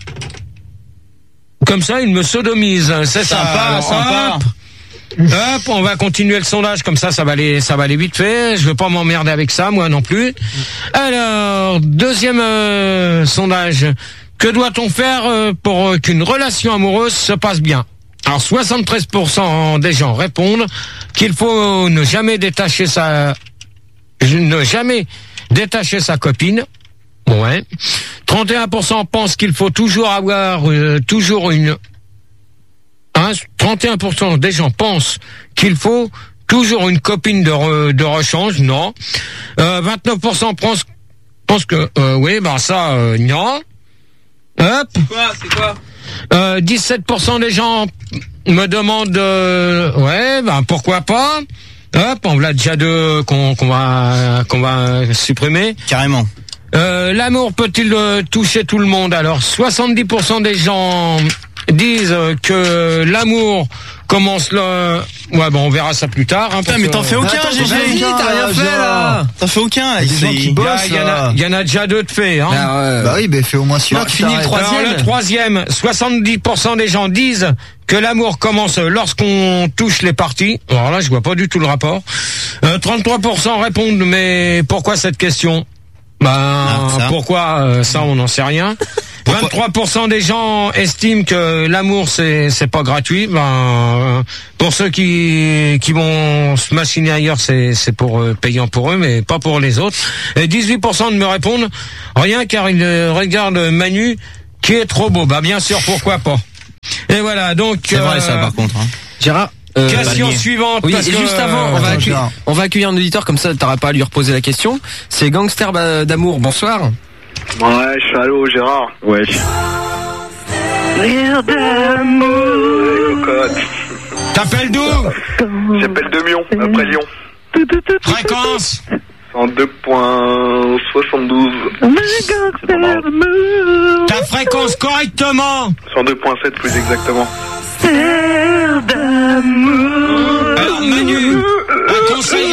Speaker 2: comme ça, ils me sodomisent. C'est sympa, sympa. Hop, on va continuer le sondage comme ça, ça va aller, ça va aller vite fait. Je veux pas m'emmerder avec ça, moi non plus. Alors, deuxième euh, sondage. Que doit-on faire euh, pour euh, qu'une relation amoureuse se passe bien? Alors, soixante-treize pour cent des gens répondent qu'il faut ne jamais détacher sa, ne jamais détacher sa copine. Ouais. trente et un pour cent pensent qu'il faut toujours avoir euh, toujours une. Hein, trente et un pour cent des gens pensent qu'il faut toujours une copine de, re, de rechange. Non. Euh, vingt-neuf pour cent pensent, pensent que euh, oui, ben ça, euh, non. Hop.
Speaker 10: C'est quoi, c'est quoi?
Speaker 2: Euh, dix-sept pour cent des gens me demandent, euh, ouais, ben pourquoi pas. Hop, on l'a déjà deux qu'on, qu'on va qu'on va supprimer.
Speaker 11: Carrément.
Speaker 2: Euh, l'amour peut-il euh, toucher tout le monde? Alors, soixante-dix pour cent des gens disent que l'amour commence le, Ouais, bon, on verra ça plus tard. Hein,
Speaker 11: Putain, mais t'en fais aucun, G G.
Speaker 3: T'as rien fait là.
Speaker 11: T'en fais aucun.
Speaker 3: Il y a des gens qui bossent.
Speaker 2: Il y, en a, il y en a déjà deux de faits. Hein.
Speaker 3: Ah ouais. Bah oui, mais fais au moins celui-là.
Speaker 2: Bon, fini le troisième. Alors, le troisième, soixante-dix pour cent des gens disent que l'amour commence lorsqu'on touche les parties. Alors là, je vois pas du tout le rapport. Euh, trente-trois pour cent répondent, mais pourquoi cette question? Ben, ah, pourquoi euh, ça, on n'en sait rien. vingt-trois pour cent des gens estiment que l'amour c'est c'est pas gratuit. Ben, euh, pour ceux qui qui vont se machiner ailleurs, c'est c'est pour euh, payant pour eux, mais pas pour les autres. Et dix-huit pour cent de me répondent rien car ils euh, regardent Manu qui est trop beau. Bah bien sûr, pourquoi pas. Et voilà, donc
Speaker 11: c'est vrai
Speaker 2: euh,
Speaker 11: ça par contre. Hein.
Speaker 5: Gérard.
Speaker 2: Euh, question bah, suivante.
Speaker 5: Oui,
Speaker 2: parce
Speaker 5: et
Speaker 2: que,
Speaker 5: juste avant, on va,
Speaker 2: attends,
Speaker 5: accueillir, on va accueillir un auditeur comme ça, t'auras pas à lui reposer la question. C'est Gangster d'amour. Bonsoir.
Speaker 9: Ouais, allô Gérard.
Speaker 6: Ouais.
Speaker 9: Rire d'amour. Ouais, cocotte.
Speaker 2: T'appelles d'où?
Speaker 9: J'appelle de Lyon, après Lyon.
Speaker 2: Fréquence
Speaker 9: cent deux virgule soixante-douze.
Speaker 2: Ta fréquence correctement.
Speaker 9: cent deux virgule sept plus exactement.
Speaker 2: Rire d'amour. Alors Manu, un conseil.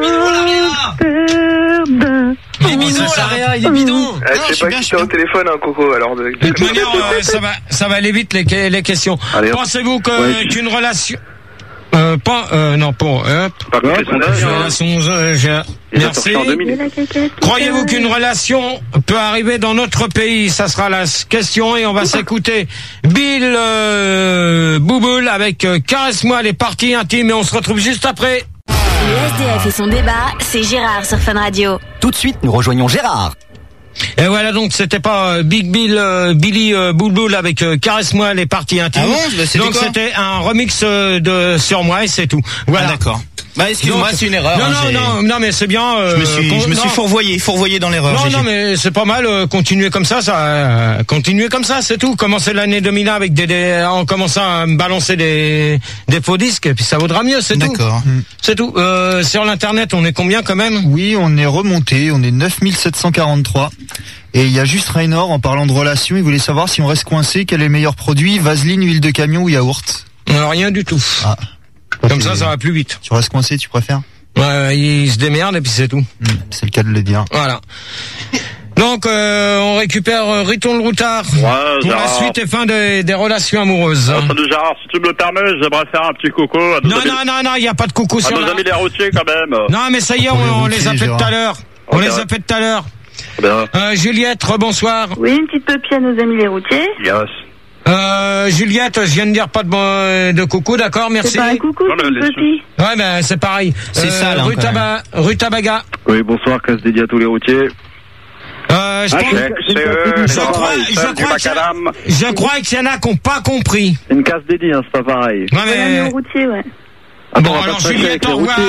Speaker 5: Il est bidon, l'Aréa, il est bidon.
Speaker 9: Eh, je sais pas qui t'es au téléphone, hein, Coco, alors... De,
Speaker 2: de toute manière, euh, ça va, ça va aller vite, les, les questions. Pensez-vous que,
Speaker 6: ouais,
Speaker 2: qu'une relation... Euh, pas, euh, non, pour, hop.
Speaker 9: Pas que les sondages,
Speaker 2: hein. Merci. Croyez-vous qu'une relation peut arriver dans notre pays? Ça sera la question et on va s'écouter Bill euh, Bouboule avec euh, Caresse-moi les parties intimes et on se retrouve juste après.
Speaker 12: Le S D F et son débat, c'est Gérard sur Fun Radio.
Speaker 13: Tout de suite, nous rejoignons Gérard.
Speaker 2: Et voilà, donc c'était pas euh, Big Bill, euh, Billy euh, Boulboul avec euh, Caresse-moi les parties intimes.
Speaker 11: Ah bon, bah, c'était
Speaker 2: donc
Speaker 11: quoi
Speaker 2: c'était un remix euh, de Sur moi et c'est tout. Voilà.
Speaker 11: Ah, d'accord. Bah excuse-moi, c'est une erreur.
Speaker 2: Non,
Speaker 11: hein,
Speaker 2: non, non, non, mais c'est bien. Euh,
Speaker 11: je me suis, je me suis
Speaker 2: non.
Speaker 11: fourvoyé, fourvoyé dans l'erreur.
Speaker 2: Non,
Speaker 11: G G.
Speaker 2: non, mais c'est pas mal. Euh, continuer comme ça, ça, euh, continuer comme ça, c'est tout. Commencer l'année deux mille un avec des, des, en commençant à me balancer des, des faux disques, et puis ça vaudra mieux, c'est tout.
Speaker 11: D'accord.
Speaker 2: C'est tout. Euh, sur l'internet, on est combien quand même?
Speaker 3: Oui, on est remonté, on est neuf mille sept cent quarante-trois. Et il y a juste Raynor, en parlant de relations, il voulait savoir si on reste coincé, quel est le meilleur produit, vaseline, huile de camion ou yaourt?
Speaker 2: Euh, rien du tout. Ah. Comme ça, ça va plus vite.
Speaker 3: Tu restes coincé, tu préfères?
Speaker 2: Ouais, il se démerde et puis c'est tout.
Speaker 3: Mmh, c'est le cas de le dire.
Speaker 2: Voilà. Donc, euh, on récupère euh, Riton le Routard
Speaker 8: ouais,
Speaker 2: pour
Speaker 8: Gérard.
Speaker 2: la suite et fin des, des relations amoureuses.
Speaker 8: Hein. Salut Gérard, si tu me le permets, j'aimerais faire un petit coucou à nos
Speaker 2: Non,
Speaker 8: amis...
Speaker 2: non, non, non, il n'y a pas de coucou
Speaker 8: à
Speaker 2: sur
Speaker 8: nos
Speaker 2: la...
Speaker 8: amis les routiers quand même.
Speaker 2: Non, mais ça y est, on, on, on les a fait tout à l'heure. On
Speaker 8: okay.
Speaker 2: les a fait tout à l'heure.
Speaker 8: Ben.
Speaker 2: Euh, Juliette, rebonsoir.
Speaker 7: Oui, une petite pupille à nos amis les routiers.
Speaker 8: Yes.
Speaker 2: Euh, Juliette, je viens de dire pas de, de coucou, d'accord, merci.
Speaker 7: C'est pas un coucou, c'est une pupille.
Speaker 2: Ouais, ben c'est pareil.
Speaker 11: C'est
Speaker 2: euh,
Speaker 11: ça, là.
Speaker 2: Rue, Taba, rue Tabaga.
Speaker 6: Oui, bonsoir, casse dédié à tous les routiers.
Speaker 2: Euh, je,
Speaker 8: ah,
Speaker 2: pense...
Speaker 8: je, je,
Speaker 2: je, crois, je, crois que je crois qu'il y en a qui n'ont pas compris.
Speaker 6: C'est une casse dédiée, hein, c'est pas pareil.
Speaker 2: Ouais, mais...
Speaker 7: Bonne routier, ouais.
Speaker 2: Ah, bon, alors Juliette, au revoir.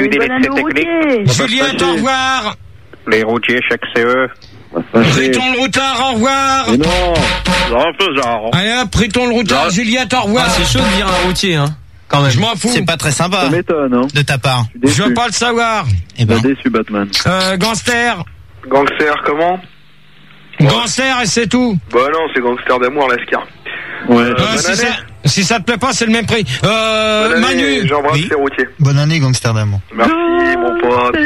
Speaker 2: Juliette, au revoir.
Speaker 8: Les routiers, chaque C E.
Speaker 2: Riton le Routard, au revoir.
Speaker 6: Mais non.
Speaker 8: Genre.
Speaker 2: Allez hop, Riton le Routard, Juliette, au revoir.
Speaker 5: Ah, c'est chaud de dire un routier, hein.
Speaker 2: Quand même. Je m'en fous.
Speaker 11: C'est pas très sympa.
Speaker 6: Ça m'étonne, hein.
Speaker 11: De ta part.
Speaker 2: Je veux pas le savoir.
Speaker 11: Eh ben.
Speaker 6: déçu, Batman.
Speaker 2: Euh, Gangster.
Speaker 9: Gangster, comment?
Speaker 2: Gangster et c'est tout.
Speaker 9: Bah non, c'est Gangster d'amour, l'Ascar.
Speaker 6: Ouais.
Speaker 2: Euh, si, ça, si ça te plaît pas, c'est le même prix. Euh,
Speaker 9: Bonne année,
Speaker 2: Manu.
Speaker 9: J'embrasse
Speaker 3: oui.
Speaker 9: les routiers.
Speaker 3: Bonne année, Gangster d'amour.
Speaker 9: Merci, mon pote.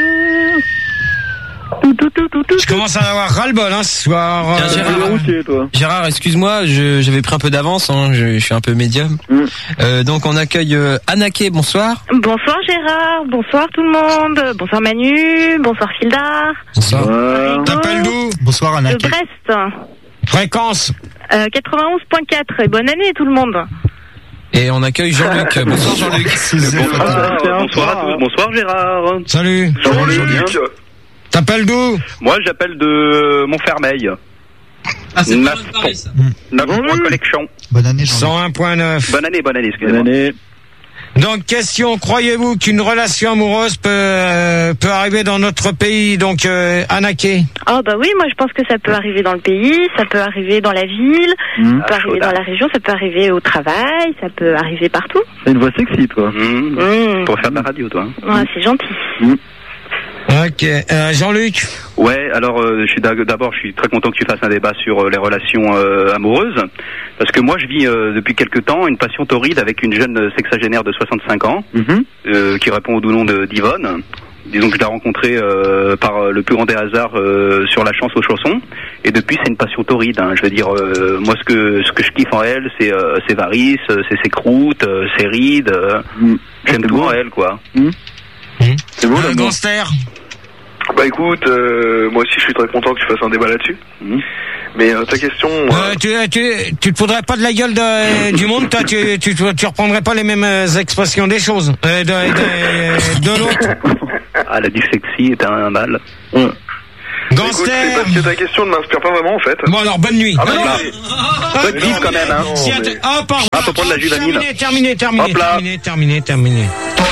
Speaker 2: Je commence à avoir ras-le-bol, hein, ce soir.
Speaker 5: Tiens, Gérard,
Speaker 6: routier, toi.
Speaker 5: Gérard, excuse-moi, je, j'avais pris un peu d'avance, hein, je, je suis un peu médium. Mm. Euh, donc on accueille euh, Anaké, bonsoir.
Speaker 1: Bonsoir Gérard, bonsoir tout le monde, bonsoir Manu, bonsoir Fildar.
Speaker 2: Bonsoir. Ouais. T'appelles d'où? Bonsoir Anaké.
Speaker 1: De Brest.
Speaker 2: Fréquence
Speaker 1: euh, quatre-vingt-onze virgule quatre et bonne année tout le monde.
Speaker 5: Et on accueille Jean-Luc. Bonsoir Jean-Luc.
Speaker 8: Bonsoir, bonsoir à tous, bonsoir Gérard.
Speaker 2: Salut.
Speaker 8: Jean-Luc.
Speaker 2: T'appelles d'où?
Speaker 8: Moi j'appelle de Montfermeil.
Speaker 5: Ah, c'est neuf de Paris, ça.
Speaker 8: neuf points collection.
Speaker 3: Bonne année,
Speaker 2: Jean-Luc. cent un virgule neuf.
Speaker 8: Bonne année, bonne année, excusez-moi.
Speaker 6: Bonne année.
Speaker 2: Donc, question, croyez-vous qu'une relation amoureuse peut, euh, peut arriver dans notre pays, donc, euh, Anaké?
Speaker 1: Oh bah oui, moi je pense que ça peut arriver dans le pays, ça peut arriver dans la ville, mmh. ça peut arriver dans la région, ça peut arriver au travail, ça peut arriver partout.
Speaker 6: C'est une voix sexy, toi.
Speaker 8: Mmh. Mmh. Pour faire de la radio, toi.
Speaker 1: Ouais, c'est gentil.
Speaker 6: Mmh.
Speaker 2: Ok. Euh, Jean-Luc.
Speaker 8: Ouais, alors euh, je suis d'abord, je suis très content que tu fasses un débat sur euh, les relations euh, amoureuses, parce que moi je vis euh, depuis quelque temps une passion torride avec une jeune sexagénaire de soixante-cinq ans, mm-hmm. euh, qui répond au doux nom de d'Yvonne. Disons que je l'ai rencontrée euh, par le plus grand des hasards euh, sur la chance aux chaussons, et depuis c'est une passion torride. Hein. Je veux dire, euh, moi ce que ce que je kiffe en elle, c'est euh, ses varices, c'est ses croûtes, euh, ses rides. Euh, mm. J'aime tout en elle, quoi.
Speaker 6: Mm. Mm. C'est beau,
Speaker 2: le gangster.
Speaker 9: Bah écoute, euh, moi aussi je suis très content que tu fasses un débat là-dessus. Mmh. Mais euh, ta question... Euh...
Speaker 2: Euh, tu, tu, tu te foudrais pas de la gueule de, du monde, toi, tu, tu, tu reprendrais pas les mêmes expressions des choses, euh, de, de, de l'autre.
Speaker 8: Ah, la dyslexie est un mal.
Speaker 9: Mmh.
Speaker 2: Gangster.
Speaker 9: Écoute, c'est parce que ta question ne m'inspire pas vraiment en fait.
Speaker 2: Bon alors, bonne nuit.
Speaker 9: Ah, bah,
Speaker 2: ah,
Speaker 8: ah, bonne nuit quand même, hein.
Speaker 2: Si mais... Ah, pardon.
Speaker 8: Ah, faut prendre la juvanile.
Speaker 2: Terminé, terminé, terminé, terminé, terminé, terminé.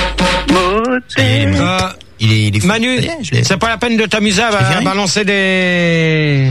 Speaker 2: Euh,
Speaker 11: Il est, il est
Speaker 2: Manu, c'est pas la peine de t'amuser à, à balancer des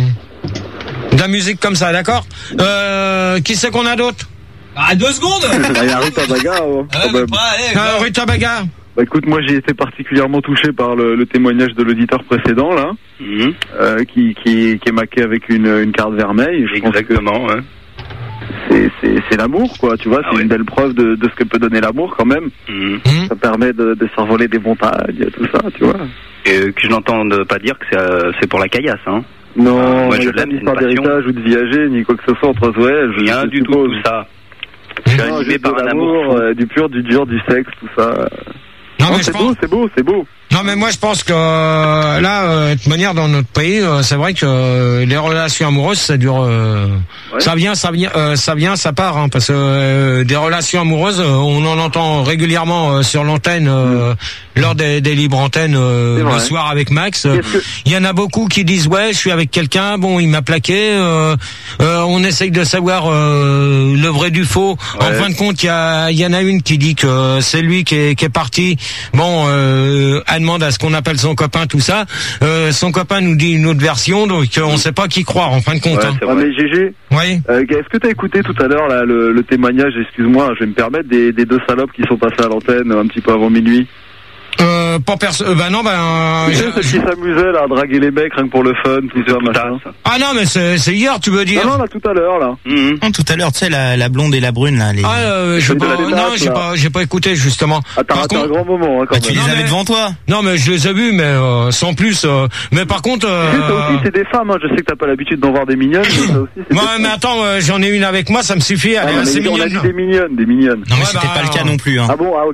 Speaker 2: de la musique comme ça, d'accord? Euh, qui c'est qu'on a d'autre?
Speaker 5: Ah, deux secondes.
Speaker 6: Il y a Rita Baga. Hein,
Speaker 5: ah, ouais, pas, allez,
Speaker 2: euh, Rita Baga.
Speaker 6: Bah écoute, moi j'ai été particulièrement touché par le, le témoignage de l'auditeur précédent là, mmh. euh, qui, qui qui est maqué avec une, une carte vermeille. Je
Speaker 8: Exactement.
Speaker 6: Pense que... ouais. C'est, c'est, c'est l'amour, quoi, tu vois, ah c'est ouais. une belle preuve de, de ce que peut donner l'amour, quand même. Mmh. Ça permet de, de s'envoler des montagnes, tout ça, tu vois.
Speaker 8: Et euh, que je n'entende pas dire que c'est, euh, c'est pour la caillasse, hein.
Speaker 6: Non,
Speaker 8: euh, moi je
Speaker 6: l'aime, c'est pas d'héritage ou de viager, ni quoi que ce soit entre Zoé.
Speaker 8: Rien du tout, tout ça. Je suis animé par un amour,
Speaker 6: euh, du pur, du dur, du sexe, tout ça.
Speaker 2: Non,
Speaker 6: non
Speaker 2: mais
Speaker 6: c'est
Speaker 2: je
Speaker 6: beau,
Speaker 2: pense...
Speaker 6: c'est beau, c'est beau.
Speaker 2: Non, mais moi je pense que euh, là, euh, de toute manière, dans notre pays, euh, c'est vrai que euh, les relations amoureuses, ça dure, euh, ouais. ça vient, ça vient, euh, ça vient, ça part, hein, parce que euh, des relations amoureuses, euh, on en entend régulièrement euh, sur l'antenne, euh, mmh. lors des, des libres antennes euh, le soir avec Max. Il que... y en a beaucoup qui disent ouais, je suis avec quelqu'un, bon, il m'a plaqué. Euh, euh, on essaye de savoir euh, le vrai du faux. Ouais. En fin de compte, il y, a, y en a une qui dit que c'est lui qui est, qui est parti. Bon, euh, elle demande à ce qu'on appelle son copain, tout ça. Euh, son copain nous dit une autre version, donc euh, on ne sait pas qui croire en fin de compte.
Speaker 6: Ouais,
Speaker 2: hein.
Speaker 6: ah, mais Gégé,
Speaker 2: oui.
Speaker 6: euh, est-ce que tu as écouté tout à l'heure là, le, le témoignage, excuse-moi, je vais me permettre, des, des deux salopes qui sont passées à l'antenne un petit peu avant minuit?
Speaker 2: Euh, pas perso... Euh, bah non, bah...
Speaker 6: Euh, je... qui s'amusaient là à draguer les mecs rien que pour le fun, tout ça, machin.
Speaker 2: Ça. Ah non, mais c'est, c'est hier, tu veux dire?
Speaker 6: Non, non, là, tout à l'heure, là.
Speaker 11: Mmh. Non, tout à l'heure, tu sais, la, la blonde et la brune, là. Les...
Speaker 2: Ah, euh, je pas... Non, dates, j'ai pas, j'ai pas écouté, justement.
Speaker 6: Ah, t'as raté contre... un grand moment, hein, quand
Speaker 11: bah,
Speaker 6: même.
Speaker 11: Tu les
Speaker 6: non,
Speaker 11: avais
Speaker 2: mais...
Speaker 11: devant toi?
Speaker 2: Non, mais je les ai vus, mais euh, sans plus. Euh... Mais par contre... Euh...
Speaker 6: Tu sais, ça aussi, c'est des femmes, hein. Je sais que t'as pas l'habitude d'en voir des mignonnes, mais ça aussi, c'est
Speaker 2: ouais, mais attends, euh, j'en ai une avec moi, ça me suffit, elle est assez mignonne.
Speaker 6: On a dit des mignonnes, des mignonnes.
Speaker 11: Non, mais c'était pas le cas non plus, hein.
Speaker 6: Ah bon, ah, ok,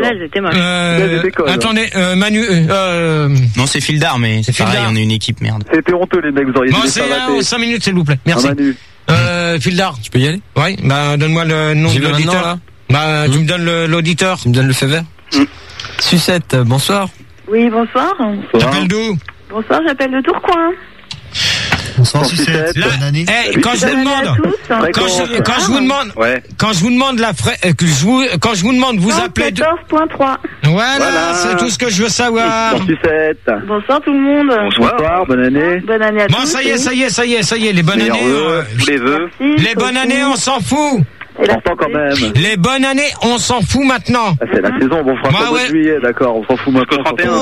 Speaker 6: d'accord.
Speaker 2: Attendez, Manu... Euh...
Speaker 11: Non, c'est Fildar, mais c'est pareil, on est une équipe, merde.
Speaker 6: C'était honteux, les mecs, vous auriez
Speaker 2: bon, c'est euh, cinq minutes, s'il vous plaît. Merci.
Speaker 6: Ah,
Speaker 2: euh, Fildar.
Speaker 5: Tu peux y aller?
Speaker 2: Oui, bah, donne-moi le nom de l'auditeur. Là. Bah, mmh. tu me donnes le, l'auditeur.
Speaker 5: Tu me donnes le feu vert? Mmh. Sucette, bonsoir.
Speaker 7: Oui, bonsoir.
Speaker 2: T'appelles d'où?
Speaker 7: Bonsoir, j'appelle de Tourcoing.
Speaker 3: Bonsoir, Sucette. Bonne année.
Speaker 2: Eh, quand je vous demande, quand je, quand je vous demande, ouais. quand je vous demande la frais, que je vous, quand je vous demande, vous appelez.
Speaker 7: quatorze point trois.
Speaker 2: Voilà, voilà, c'est tout ce que je veux savoir.
Speaker 6: Bonsoir, Sucette.
Speaker 7: Bonsoir tout le monde.
Speaker 6: Bonsoir, Bonsoir bonne année.
Speaker 7: Bonne année à
Speaker 2: bon,
Speaker 7: tous.
Speaker 2: Bon, ça y est, ça y est, ça y est, ça y est, les bonnes années.
Speaker 6: Euh, tous les vœux.
Speaker 2: Les bonnes années, on s'en fout.
Speaker 6: Important quand même.
Speaker 2: Les bonnes années, on s'en fout maintenant.
Speaker 6: Ah, c'est la saison, bon, on fera bah, ouais. juillet, d'accord, on s'en fout maintenant.
Speaker 8: trente et un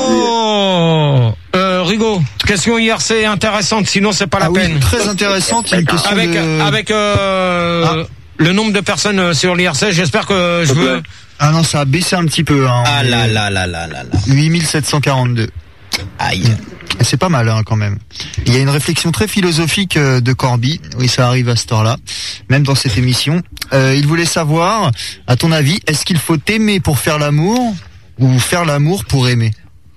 Speaker 2: Oh, euh, Rigaud, question I R C intéressante, sinon c'est pas la
Speaker 3: ah,
Speaker 2: peine.
Speaker 3: Oui, très intéressante, une question
Speaker 2: avec
Speaker 3: de...
Speaker 2: avec euh, ah. le nombre de personnes sur l'I R C. J'espère que je veux.
Speaker 3: Ah non, ça a baissé un petit peu. Hein,
Speaker 11: ah là là là là là là.
Speaker 3: huit mille sept cent quarante-deux.
Speaker 11: Aïe.
Speaker 3: C'est pas mal hein, quand même. Il y a une réflexion très philosophique de Corby. Oui, ça arrive à cette heure-là, même dans cette émission. Euh, il voulait savoir, à ton avis, est-ce qu'il faut aimer pour faire l'amour ou faire l'amour pour aimer?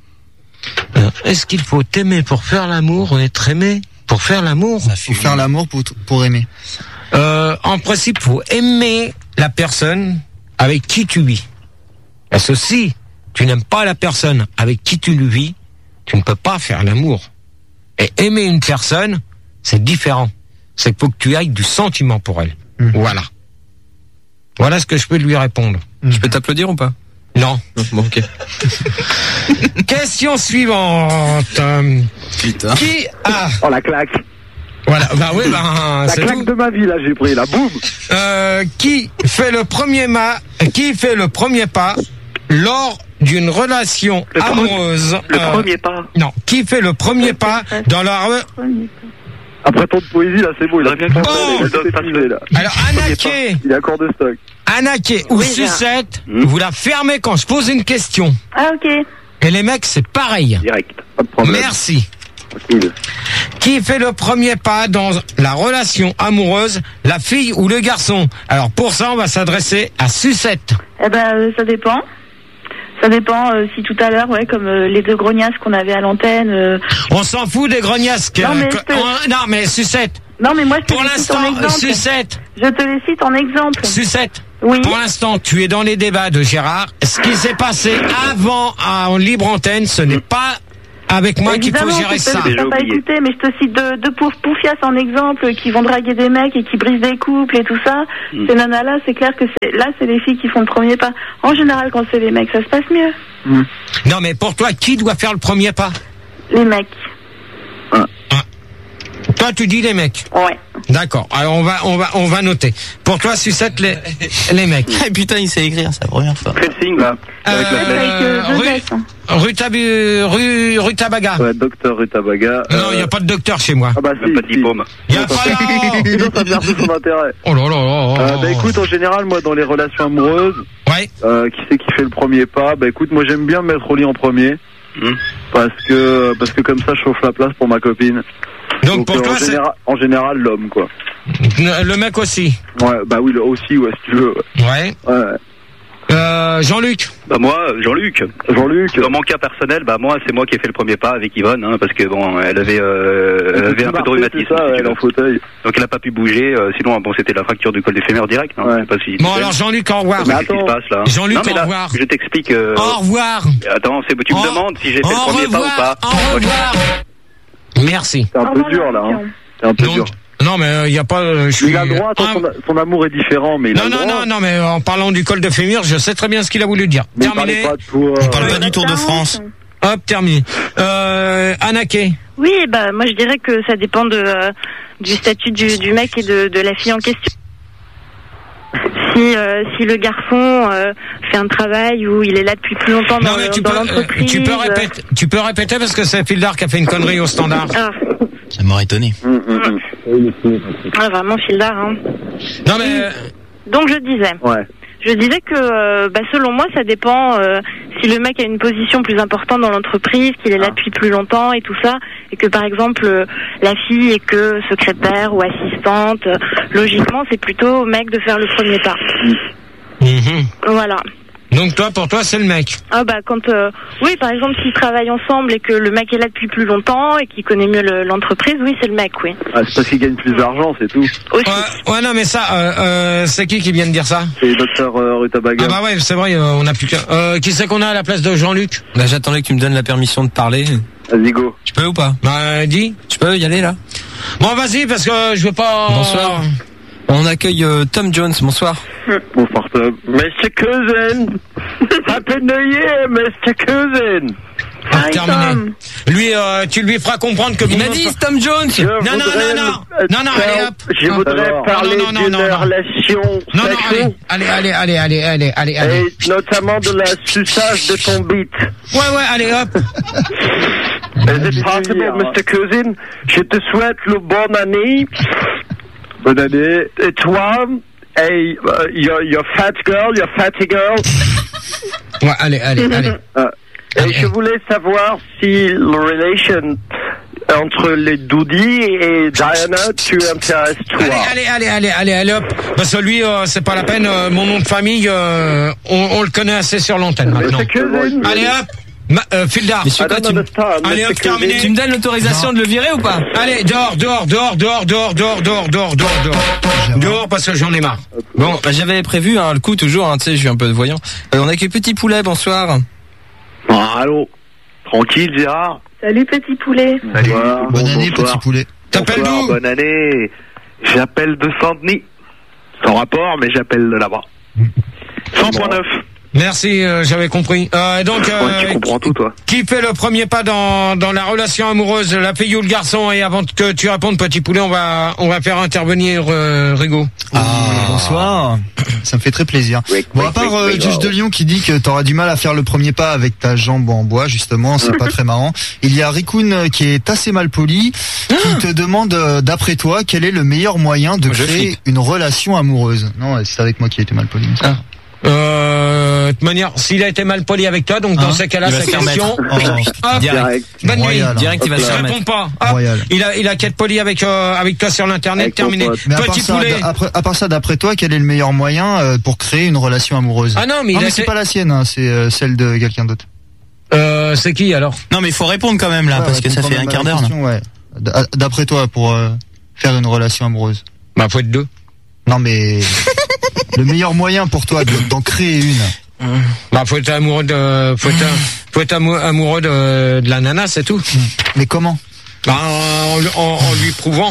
Speaker 2: Alors, est-ce qu'il faut aimer pour faire l'amour ou être aimé pour faire l'amour?
Speaker 3: Ou faire l'amour pour, pour aimer?
Speaker 2: euh, En principe, faut aimer la personne avec qui tu vis. Parce que si tu n'aimes pas la personne avec qui tu le vis, tu ne peux pas faire l'amour. Et aimer une personne, c'est différent. C'est qu'il faut que tu ailles du sentiment pour elle. Mmh. Voilà. Voilà ce que je peux lui répondre.
Speaker 5: Mmh. Je peux t'applaudir ou pas?
Speaker 2: Non.
Speaker 5: Bon, ok.
Speaker 2: Question suivante.
Speaker 11: Putain.
Speaker 2: Qui a...
Speaker 6: Oh, la claque.
Speaker 2: Voilà, bah oui, bah...
Speaker 6: La claque tout. De ma vie, là, j'ai pris, la boum.
Speaker 2: Euh, qui fait le premier ma... Qui fait le premier pas lors d'une relation
Speaker 6: Le pre-
Speaker 2: amoureuse.
Speaker 6: Le
Speaker 2: euh,
Speaker 6: premier pas.
Speaker 2: Non, qui fait le premier pas dans la re...
Speaker 6: Après tant de poésie, là, c'est beau. Il a bien compris.
Speaker 2: Bon. Alors, Anaké,
Speaker 6: Il est à court de stock.
Speaker 2: Anaké ou
Speaker 1: Oui,
Speaker 2: sucette, vous la fermez quand je pose une question.
Speaker 1: Ah, ok.
Speaker 2: Et les mecs, c'est pareil.
Speaker 6: Direct. Pas de problème.
Speaker 2: Merci.
Speaker 6: Tranquille.
Speaker 2: Qui fait le premier pas dans la relation amoureuse, la fille ou le garçon? Alors pour ça, on va s'adresser à Sucette.
Speaker 7: Eh ben, euh, ça dépend. Ça dépend euh, si tout à l'heure, ouais, comme euh, les deux grognasses qu'on avait à l'antenne. euh,
Speaker 2: On s'en fout des grognasses. que-
Speaker 7: Non, mais
Speaker 2: que-
Speaker 7: je te-
Speaker 2: on- non, mais Sucette.
Speaker 7: Non, mais moi, je te
Speaker 2: Pour
Speaker 7: les cite en
Speaker 2: l'instant,
Speaker 7: exemple.
Speaker 2: Sucette.
Speaker 7: Je te les cite en exemple.
Speaker 2: Sucette.
Speaker 7: Oui.
Speaker 2: Pour l'instant, tu es dans les débats de Gérard. Ce qui s'est passé avant à- en libre antenne, ce n'est pas avec moi qu'il faut
Speaker 7: Évidemment,
Speaker 2: gérer
Speaker 7: c'est
Speaker 2: ça.
Speaker 7: parce que t'as pas écouté, mais je te cite deux de pauvres poufias en exemple qui vont draguer des mecs et qui brisent des couples et tout ça.
Speaker 2: Mm.
Speaker 7: Ces nanas-là, c'est clair que c'est là, c'est les filles qui font le premier pas. En général, quand c'est les mecs, ça se passe mieux.
Speaker 2: Non, mais pour toi, qui doit faire le premier pas?
Speaker 7: Les mecs.
Speaker 2: Toi, tu dis les mecs.
Speaker 7: Ouais.
Speaker 2: D'accord. Alors on va, on va, on va noter. Pour toi, Sucette, les, les mecs.
Speaker 11: Ah, putain, il sait écrire, c'est la première fois.
Speaker 6: Quel signe, là? Avec la flèche.
Speaker 2: Euh, rue, rue, Tabu- rue, rue Tabaga.
Speaker 6: Ouais, docteur Rutabaga.
Speaker 2: Non, il n'y a pas de docteur chez moi.
Speaker 6: Ah bah si, pas de diplôme.
Speaker 2: Il y a pas
Speaker 6: Sinon, ça perd tout son intérêt.
Speaker 2: Oh là là là.
Speaker 6: Euh, bah écoute, en général, moi, dans les relations amoureuses,
Speaker 2: ouais.
Speaker 6: euh, qui c'est qui fait le premier pas? Bah écoute, moi, j'aime bien me mettre au lit en premier. Parce que, parce que comme ça, je chauffe la place pour ma copine.
Speaker 2: Donc, pour
Speaker 6: euh,
Speaker 2: toi,
Speaker 6: en,
Speaker 2: c'est-
Speaker 6: général, en général, l'homme, quoi.
Speaker 2: Le mec aussi.
Speaker 6: Ouais, bah oui, le aussi, ouais, si tu veux.
Speaker 2: Ouais.
Speaker 6: Ouais.
Speaker 2: Euh, Jean-Luc.
Speaker 8: Bah moi, Jean-Luc.
Speaker 6: Jean-Luc.
Speaker 8: Dans mon cas personnel, bah moi, c'est moi qui ai fait le premier pas avec Yvonne, hein, parce que bon, elle avait, euh, elle avait un peu de rhumatisme.
Speaker 6: Ça,
Speaker 8: si
Speaker 6: ouais,
Speaker 8: tu veux.
Speaker 6: en fauteuil.
Speaker 8: Donc elle a pas pu bouger. euh, sinon, bon, c'était la fracture du col des fémurs direct. Hein, je sais pas si.
Speaker 2: Bon, alors Jean-Luc, au revoir.
Speaker 8: Mais qu'est-ce qui se passe là
Speaker 2: Jean-Luc,
Speaker 8: Non, mais
Speaker 2: au
Speaker 8: là,
Speaker 2: revoir.
Speaker 8: Je t'explique. euh,
Speaker 2: Au revoir.
Speaker 8: Attends, c'est tu me
Speaker 2: Au-
Speaker 8: demandes si j'ai fait
Speaker 2: au
Speaker 8: le premier
Speaker 2: revoir,
Speaker 8: pas ou pas.
Speaker 2: Au revoir. Merci.
Speaker 6: C'est un peu dur, là. Hein. C'est un peu
Speaker 2: Donc,
Speaker 6: dur.
Speaker 2: Non, mais il euh, n'y a pas. euh, je suis.
Speaker 6: Il a le droit, attends, son, son amour est différent, mais il a
Speaker 2: Non,
Speaker 6: le
Speaker 2: non,
Speaker 6: droit.
Speaker 2: non, non, mais en parlant du col de fémur, je sais très bien ce qu'il a voulu dire.
Speaker 6: Mais il
Speaker 2: Terminé.
Speaker 6: parlait pas de toi.
Speaker 2: On parle pas du Tour de France. Hop, terminé. Euh, Anaké.
Speaker 1: Oui, bah moi je dirais que ça dépend de euh, du statut du, du mec et de, de la fille en question. Si euh, si le garçon euh, fait un travail où il est là depuis plus longtemps dans,
Speaker 2: Non, mais tu
Speaker 1: dans
Speaker 2: peux, euh,
Speaker 1: l'entreprise.
Speaker 2: tu peux répéter, tu peux répéter parce que c'est Fildar qui a fait une connerie au standard.
Speaker 1: Ah,
Speaker 11: Ça m'aurait étonné.
Speaker 1: ah, vraiment Fildar. Hein.
Speaker 2: Non mais. euh,
Speaker 1: Donc je disais.
Speaker 6: Ouais.
Speaker 1: Je disais que, euh, bah, selon moi, ça dépend euh, si le mec a une position plus importante dans l'entreprise, qu'il est là depuis plus longtemps et tout ça, et que par exemple euh, la fille est que secrétaire ou assistante. euh, logiquement, c'est plutôt au mec de faire le premier pas.
Speaker 2: mhm.
Speaker 1: Voilà.
Speaker 2: Donc toi, pour toi, c'est le mec.
Speaker 1: Ah bah quand euh, oui, par exemple, s'ils travaillent ensemble et que le mec est là depuis plus longtemps et qu'il connaît mieux le- l'entreprise, oui, c'est le mec, oui.
Speaker 6: Ah, c'est parce qu'il gagne plus d'argent, c'est tout.
Speaker 2: Ouais, ouais, non, mais ça, euh, euh, c'est qui qui vient de dire ça?
Speaker 6: C'est docteur euh, Rutabaga.
Speaker 2: Ah bah ouais, c'est vrai, euh, on a plus qu'un. Euh, qui c'est qu'on a à la place de Jean-Luc?
Speaker 5: Bah, j'attendais que tu me donnes la permission de parler.
Speaker 6: Vas-y, go.
Speaker 5: Tu peux ou pas?
Speaker 2: Bah, dis.
Speaker 5: Tu peux y aller là?
Speaker 2: Bon, vas-y, parce que je veux pas.
Speaker 5: Bonsoir. On accueille euh, Tom Jones, bonsoir.
Speaker 6: Bonsoir, Tom.
Speaker 14: mister Cousin. Happy New Year, mister Cousin.
Speaker 2: Ah, terminé. Lui, euh, tu lui feras comprendre que.
Speaker 5: Il
Speaker 2: mon
Speaker 5: m'a dit
Speaker 2: nom-
Speaker 5: Tom Jones.
Speaker 14: Je
Speaker 2: Non, non,
Speaker 14: voudrais
Speaker 2: non, non.
Speaker 14: me-
Speaker 2: Non, non, allez, hop.
Speaker 14: Je voudrais
Speaker 2: Alors,
Speaker 14: parler
Speaker 2: non, non,
Speaker 14: d'une
Speaker 2: non, non.
Speaker 14: relation
Speaker 2: Non, non,
Speaker 14: sexuelle
Speaker 2: allez, allez, allez, allez, allez, allez, allez.
Speaker 14: et notamment de la suçage de ton bit.
Speaker 2: Ouais, ouais, allez, hop.
Speaker 14: Is it possible, mister Cousin? Je te souhaite le bonne année.
Speaker 6: Bonne année.
Speaker 14: Et toi, et uh, your, your fat girl, your fatty girl.
Speaker 2: Ouais, allez, allez, allez.
Speaker 14: Ah, et je voulais savoir si la relation entre les Doudi et Diana, tu intéresses toi.
Speaker 2: Allez, allez, allez, allez, allez, allez, hop. Parce que lui, euh, c'est pas la peine. euh, mon nom de famille, euh, on, on le connaît assez sur l'antenne maintenant. Allez, hop. Ma, euh, Fildar.
Speaker 5: Monsieur, quoi, tu,
Speaker 2: Allez, hop, terminé.
Speaker 5: tu me donnes l'autorisation de le virer ou pas?
Speaker 2: Allez, dehors, dehors, dehors, dehors, dehors, dehors, dehors, dehors, dehors, dehors. Dehors parce que j'en ai marre.
Speaker 5: Bon, bah, j'avais prévu hein, le coup toujours, hein, tu sais, je suis un peu voyant. Euh, on accueille Petit Poulet, bonsoir.
Speaker 14: Ah, allô. Tranquille, Gérard.
Speaker 7: Salut petit poulet.
Speaker 14: Salut.
Speaker 3: Bonne année, petit poulet.
Speaker 2: T'appelles
Speaker 14: Bonsoir,
Speaker 2: d'où?
Speaker 14: bonne année. J'appelle de Saint-Denis. Sans rapport, mais j'appelle de là-bas. cent point neuf.
Speaker 2: Merci, euh, j'avais compris. Euh, donc, euh,
Speaker 6: ouais, tu comprends tout, toi.
Speaker 2: Qui fait le premier pas dans dans la relation amoureuse, la fille ou le garçon? Et avant que tu répondes, petit poulet, on va on va faire intervenir euh, Rigo.
Speaker 3: Ah, bonsoir. Ça me fait très plaisir.
Speaker 6: Oui,
Speaker 3: bon,
Speaker 6: oui,
Speaker 3: à part
Speaker 6: oui,
Speaker 3: euh,
Speaker 6: oui,
Speaker 3: Juge
Speaker 6: oh.
Speaker 3: de Lyon qui dit que t'auras du mal à faire le premier pas avec ta jambe en bois, justement, c'est pas très marrant. Il y a Rikun euh, qui est assez mal poli, qui te demande, euh, d'après toi, quel est le meilleur moyen de
Speaker 5: Je
Speaker 3: créer
Speaker 5: flippe.
Speaker 3: une relation amoureuse. Non, c'est avec moi qui ai été mal poli.
Speaker 5: Ah.
Speaker 2: Euh, de toute manière, s'il a été mal poli avec toi, donc dans
Speaker 3: Hein
Speaker 2: ces cas-là,
Speaker 5: Il va
Speaker 2: sa
Speaker 5: se faire
Speaker 2: question.
Speaker 5: mettre.
Speaker 3: Oh,
Speaker 2: Hop,
Speaker 5: Direct.
Speaker 2: bonne nuit.
Speaker 3: Royal, hein.
Speaker 5: Direct, il va
Speaker 6: Hop
Speaker 5: se
Speaker 6: là.
Speaker 5: faire
Speaker 2: Réponds
Speaker 5: mettre.
Speaker 2: pas. Hop.
Speaker 3: Royal.
Speaker 2: Il a il a qu'à être poli avec euh, avec toi sur l'internet.
Speaker 6: Avec ton
Speaker 2: Terminé.
Speaker 6: pote.
Speaker 3: Mais à part,
Speaker 2: Petit
Speaker 3: ça,
Speaker 2: poulet.
Speaker 3: d'après- à part ça, d'après toi, quel est le meilleur moyen euh, pour créer une relation amoureuse?
Speaker 2: Ah non, mais il
Speaker 3: non,
Speaker 2: a
Speaker 3: mais c'est
Speaker 2: été-
Speaker 3: pas la sienne, hein, c'est euh, celle de quelqu'un d'autre.
Speaker 2: Euh, c'est qui alors?
Speaker 11: Non, mais il faut répondre quand même là,
Speaker 3: Ouais,
Speaker 11: parce que
Speaker 3: réponds
Speaker 11: ça
Speaker 3: quand
Speaker 11: fait
Speaker 3: même
Speaker 11: un
Speaker 3: à
Speaker 11: quart
Speaker 3: la
Speaker 11: d'heure là.
Speaker 3: question, ouais. D- D'après toi, pour euh, faire une relation amoureuse.
Speaker 2: Bah faut être deux.
Speaker 3: Non, mais le meilleur moyen pour toi de- d'en créer une.
Speaker 2: Bah faut être amoureux de faut être, faut être amou- amoureux de, de la nana, c'est tout.
Speaker 3: Mais comment?
Speaker 2: Bah en, en, en lui prouvant,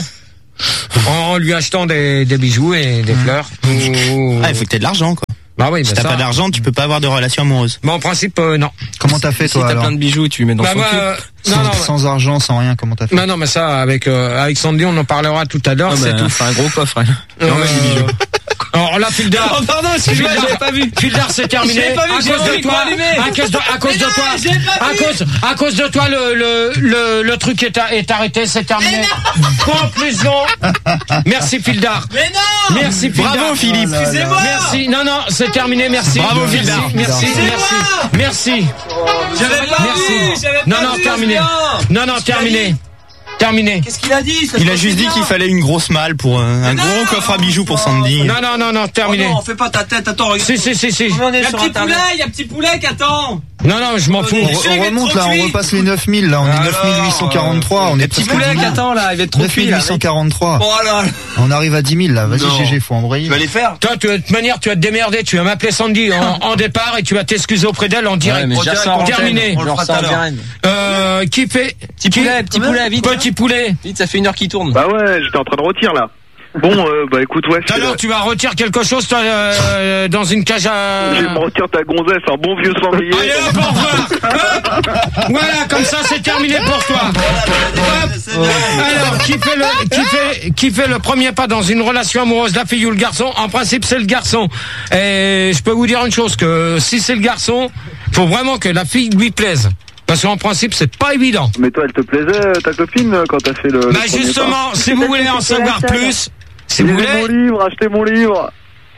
Speaker 2: en lui achetant des, des bijoux et des fleurs. Ou-
Speaker 11: Ah, il faut que t'aies de l'argent quoi.
Speaker 2: Bah oui,
Speaker 11: Si
Speaker 2: bah
Speaker 11: t'as
Speaker 2: ça.
Speaker 11: pas d'argent, tu peux pas avoir de relation amoureuse.
Speaker 2: Bah en principe euh, non.
Speaker 3: Comment t'as fait
Speaker 5: Si
Speaker 3: toi
Speaker 5: t'as
Speaker 3: alors?
Speaker 5: plein de bijoux, tu les mets dans
Speaker 2: Bah
Speaker 5: son
Speaker 2: moi,
Speaker 5: cul.
Speaker 2: euh,
Speaker 3: sans,
Speaker 2: non non.
Speaker 3: sans argent, sans rien, comment t'as fait?
Speaker 2: Non non mais ça avec euh, avec Sandy on en parlera tout à l'heure,
Speaker 5: Ah
Speaker 2: c'est
Speaker 5: bah,
Speaker 2: tout.
Speaker 5: c'est un gros coffre. hein.
Speaker 2: Euh,
Speaker 5: Non, mais des bijoux.
Speaker 2: Alors là Fildar.
Speaker 5: Oh, pardon, excuse-moi,
Speaker 2: Fildar-
Speaker 5: j'avais pas vu.
Speaker 2: Fildar c'est terminé.
Speaker 5: J'avais pas vu,
Speaker 2: à
Speaker 5: j'ai
Speaker 2: cause de
Speaker 5: envie de
Speaker 2: toi.
Speaker 5: m'allumer.
Speaker 2: À cause de à cause
Speaker 5: Mais
Speaker 2: de
Speaker 5: non,
Speaker 2: toi.
Speaker 5: j'ai pas
Speaker 2: À
Speaker 5: vu.
Speaker 2: cause à cause de toi le le le, le truc est, a- est arrêté, c'est terminé. Conclusion. Merci Fildar.
Speaker 5: Mais non!
Speaker 2: Merci Fildar.
Speaker 11: Bravo Philippe.
Speaker 5: Excusez-moi!
Speaker 2: Merci. Non non, c'est terminé. Merci.
Speaker 11: Bravo,
Speaker 2: merci,
Speaker 11: Fildar.
Speaker 2: merci, merci, merci.
Speaker 5: J'avais pas
Speaker 2: Merci.
Speaker 5: vu! J'avais
Speaker 2: Non
Speaker 5: pas
Speaker 2: non,
Speaker 5: vu,
Speaker 2: terminé.
Speaker 5: Julien.
Speaker 2: Non non, terminé. Terminé.
Speaker 5: Qu'est-ce qu'il a dit? Ça se
Speaker 11: Il a
Speaker 5: passe
Speaker 11: juste dit
Speaker 5: bien.
Speaker 11: qu'il fallait une grosse malle pour euh, un
Speaker 5: non,
Speaker 11: gros coffre à bijoux pour Sandy.
Speaker 2: Non non non non,
Speaker 5: Oh
Speaker 2: terminé.
Speaker 5: non, fais pas ta tête, attends, regarde.
Speaker 2: Si si si si.
Speaker 5: Il y a petit poulet, il y a petit poulet qui attend.
Speaker 2: Non non, je m'en fous.
Speaker 3: On, re- on remonte là, on repasse les neuf mille là, on est
Speaker 5: Alors,
Speaker 3: neuf mille huit cent quarante-trois, on est
Speaker 5: Petit
Speaker 3: presque
Speaker 5: poulet
Speaker 3: à dix
Speaker 5: qui
Speaker 3: mille.
Speaker 5: attend là, il va être trop
Speaker 3: neuf
Speaker 5: cuit
Speaker 3: mille
Speaker 5: là.
Speaker 3: huit cent quarante-trois.
Speaker 5: Oh là là.
Speaker 3: On arrive à dix mille là, vas-y
Speaker 5: Non.
Speaker 3: G G, faut embrayer.
Speaker 5: Tu vas les faire?
Speaker 2: Toi, tu, de toute manière, tu vas te démerder. Tu vas m'appeler Sandy en, en départ et tu vas t'excuser auprès d'elle en direct.
Speaker 5: Ouais, mais je ressens en
Speaker 2: Terminé.
Speaker 5: antenne. On le fera tout à l'heure.
Speaker 2: Euh, qui fait
Speaker 5: Petit
Speaker 2: qui-
Speaker 5: poulet, petit poulet, vite.
Speaker 2: Petit poulet.
Speaker 5: Vite, ça fait une heure qu'il tourne.
Speaker 6: Bah ouais, j'étais en train de retirer là. Bon, euh, bah écoute, ouais.
Speaker 2: Tout à l'heure, tu vas retirer quelque chose toi, euh, dans une cage à.
Speaker 6: Je vais me retirer ta gonzesse, un bon vieux sanglier.
Speaker 2: Allez hop, au revoir. Hop. Voilà, comme ça, c'est terminé pour toi. Hop. Alors, qui fait le qui fait qui fait le premier pas dans une relation amoureuse, la fille ou le garçon? En principe, c'est le garçon. Et je peux vous dire une chose, que si c'est le garçon, faut vraiment que la fille lui plaise. Parce qu'en principe, c'est pas évident.
Speaker 6: Mais toi, elle te plaisait, ta copine, quand t'as fait le. le
Speaker 2: Bah
Speaker 6: premier
Speaker 2: justement,
Speaker 6: pas
Speaker 2: si vous voulez en savoir plus, si vous
Speaker 6: Lisez mon
Speaker 2: voulez.
Speaker 6: livre, achetez mon livre.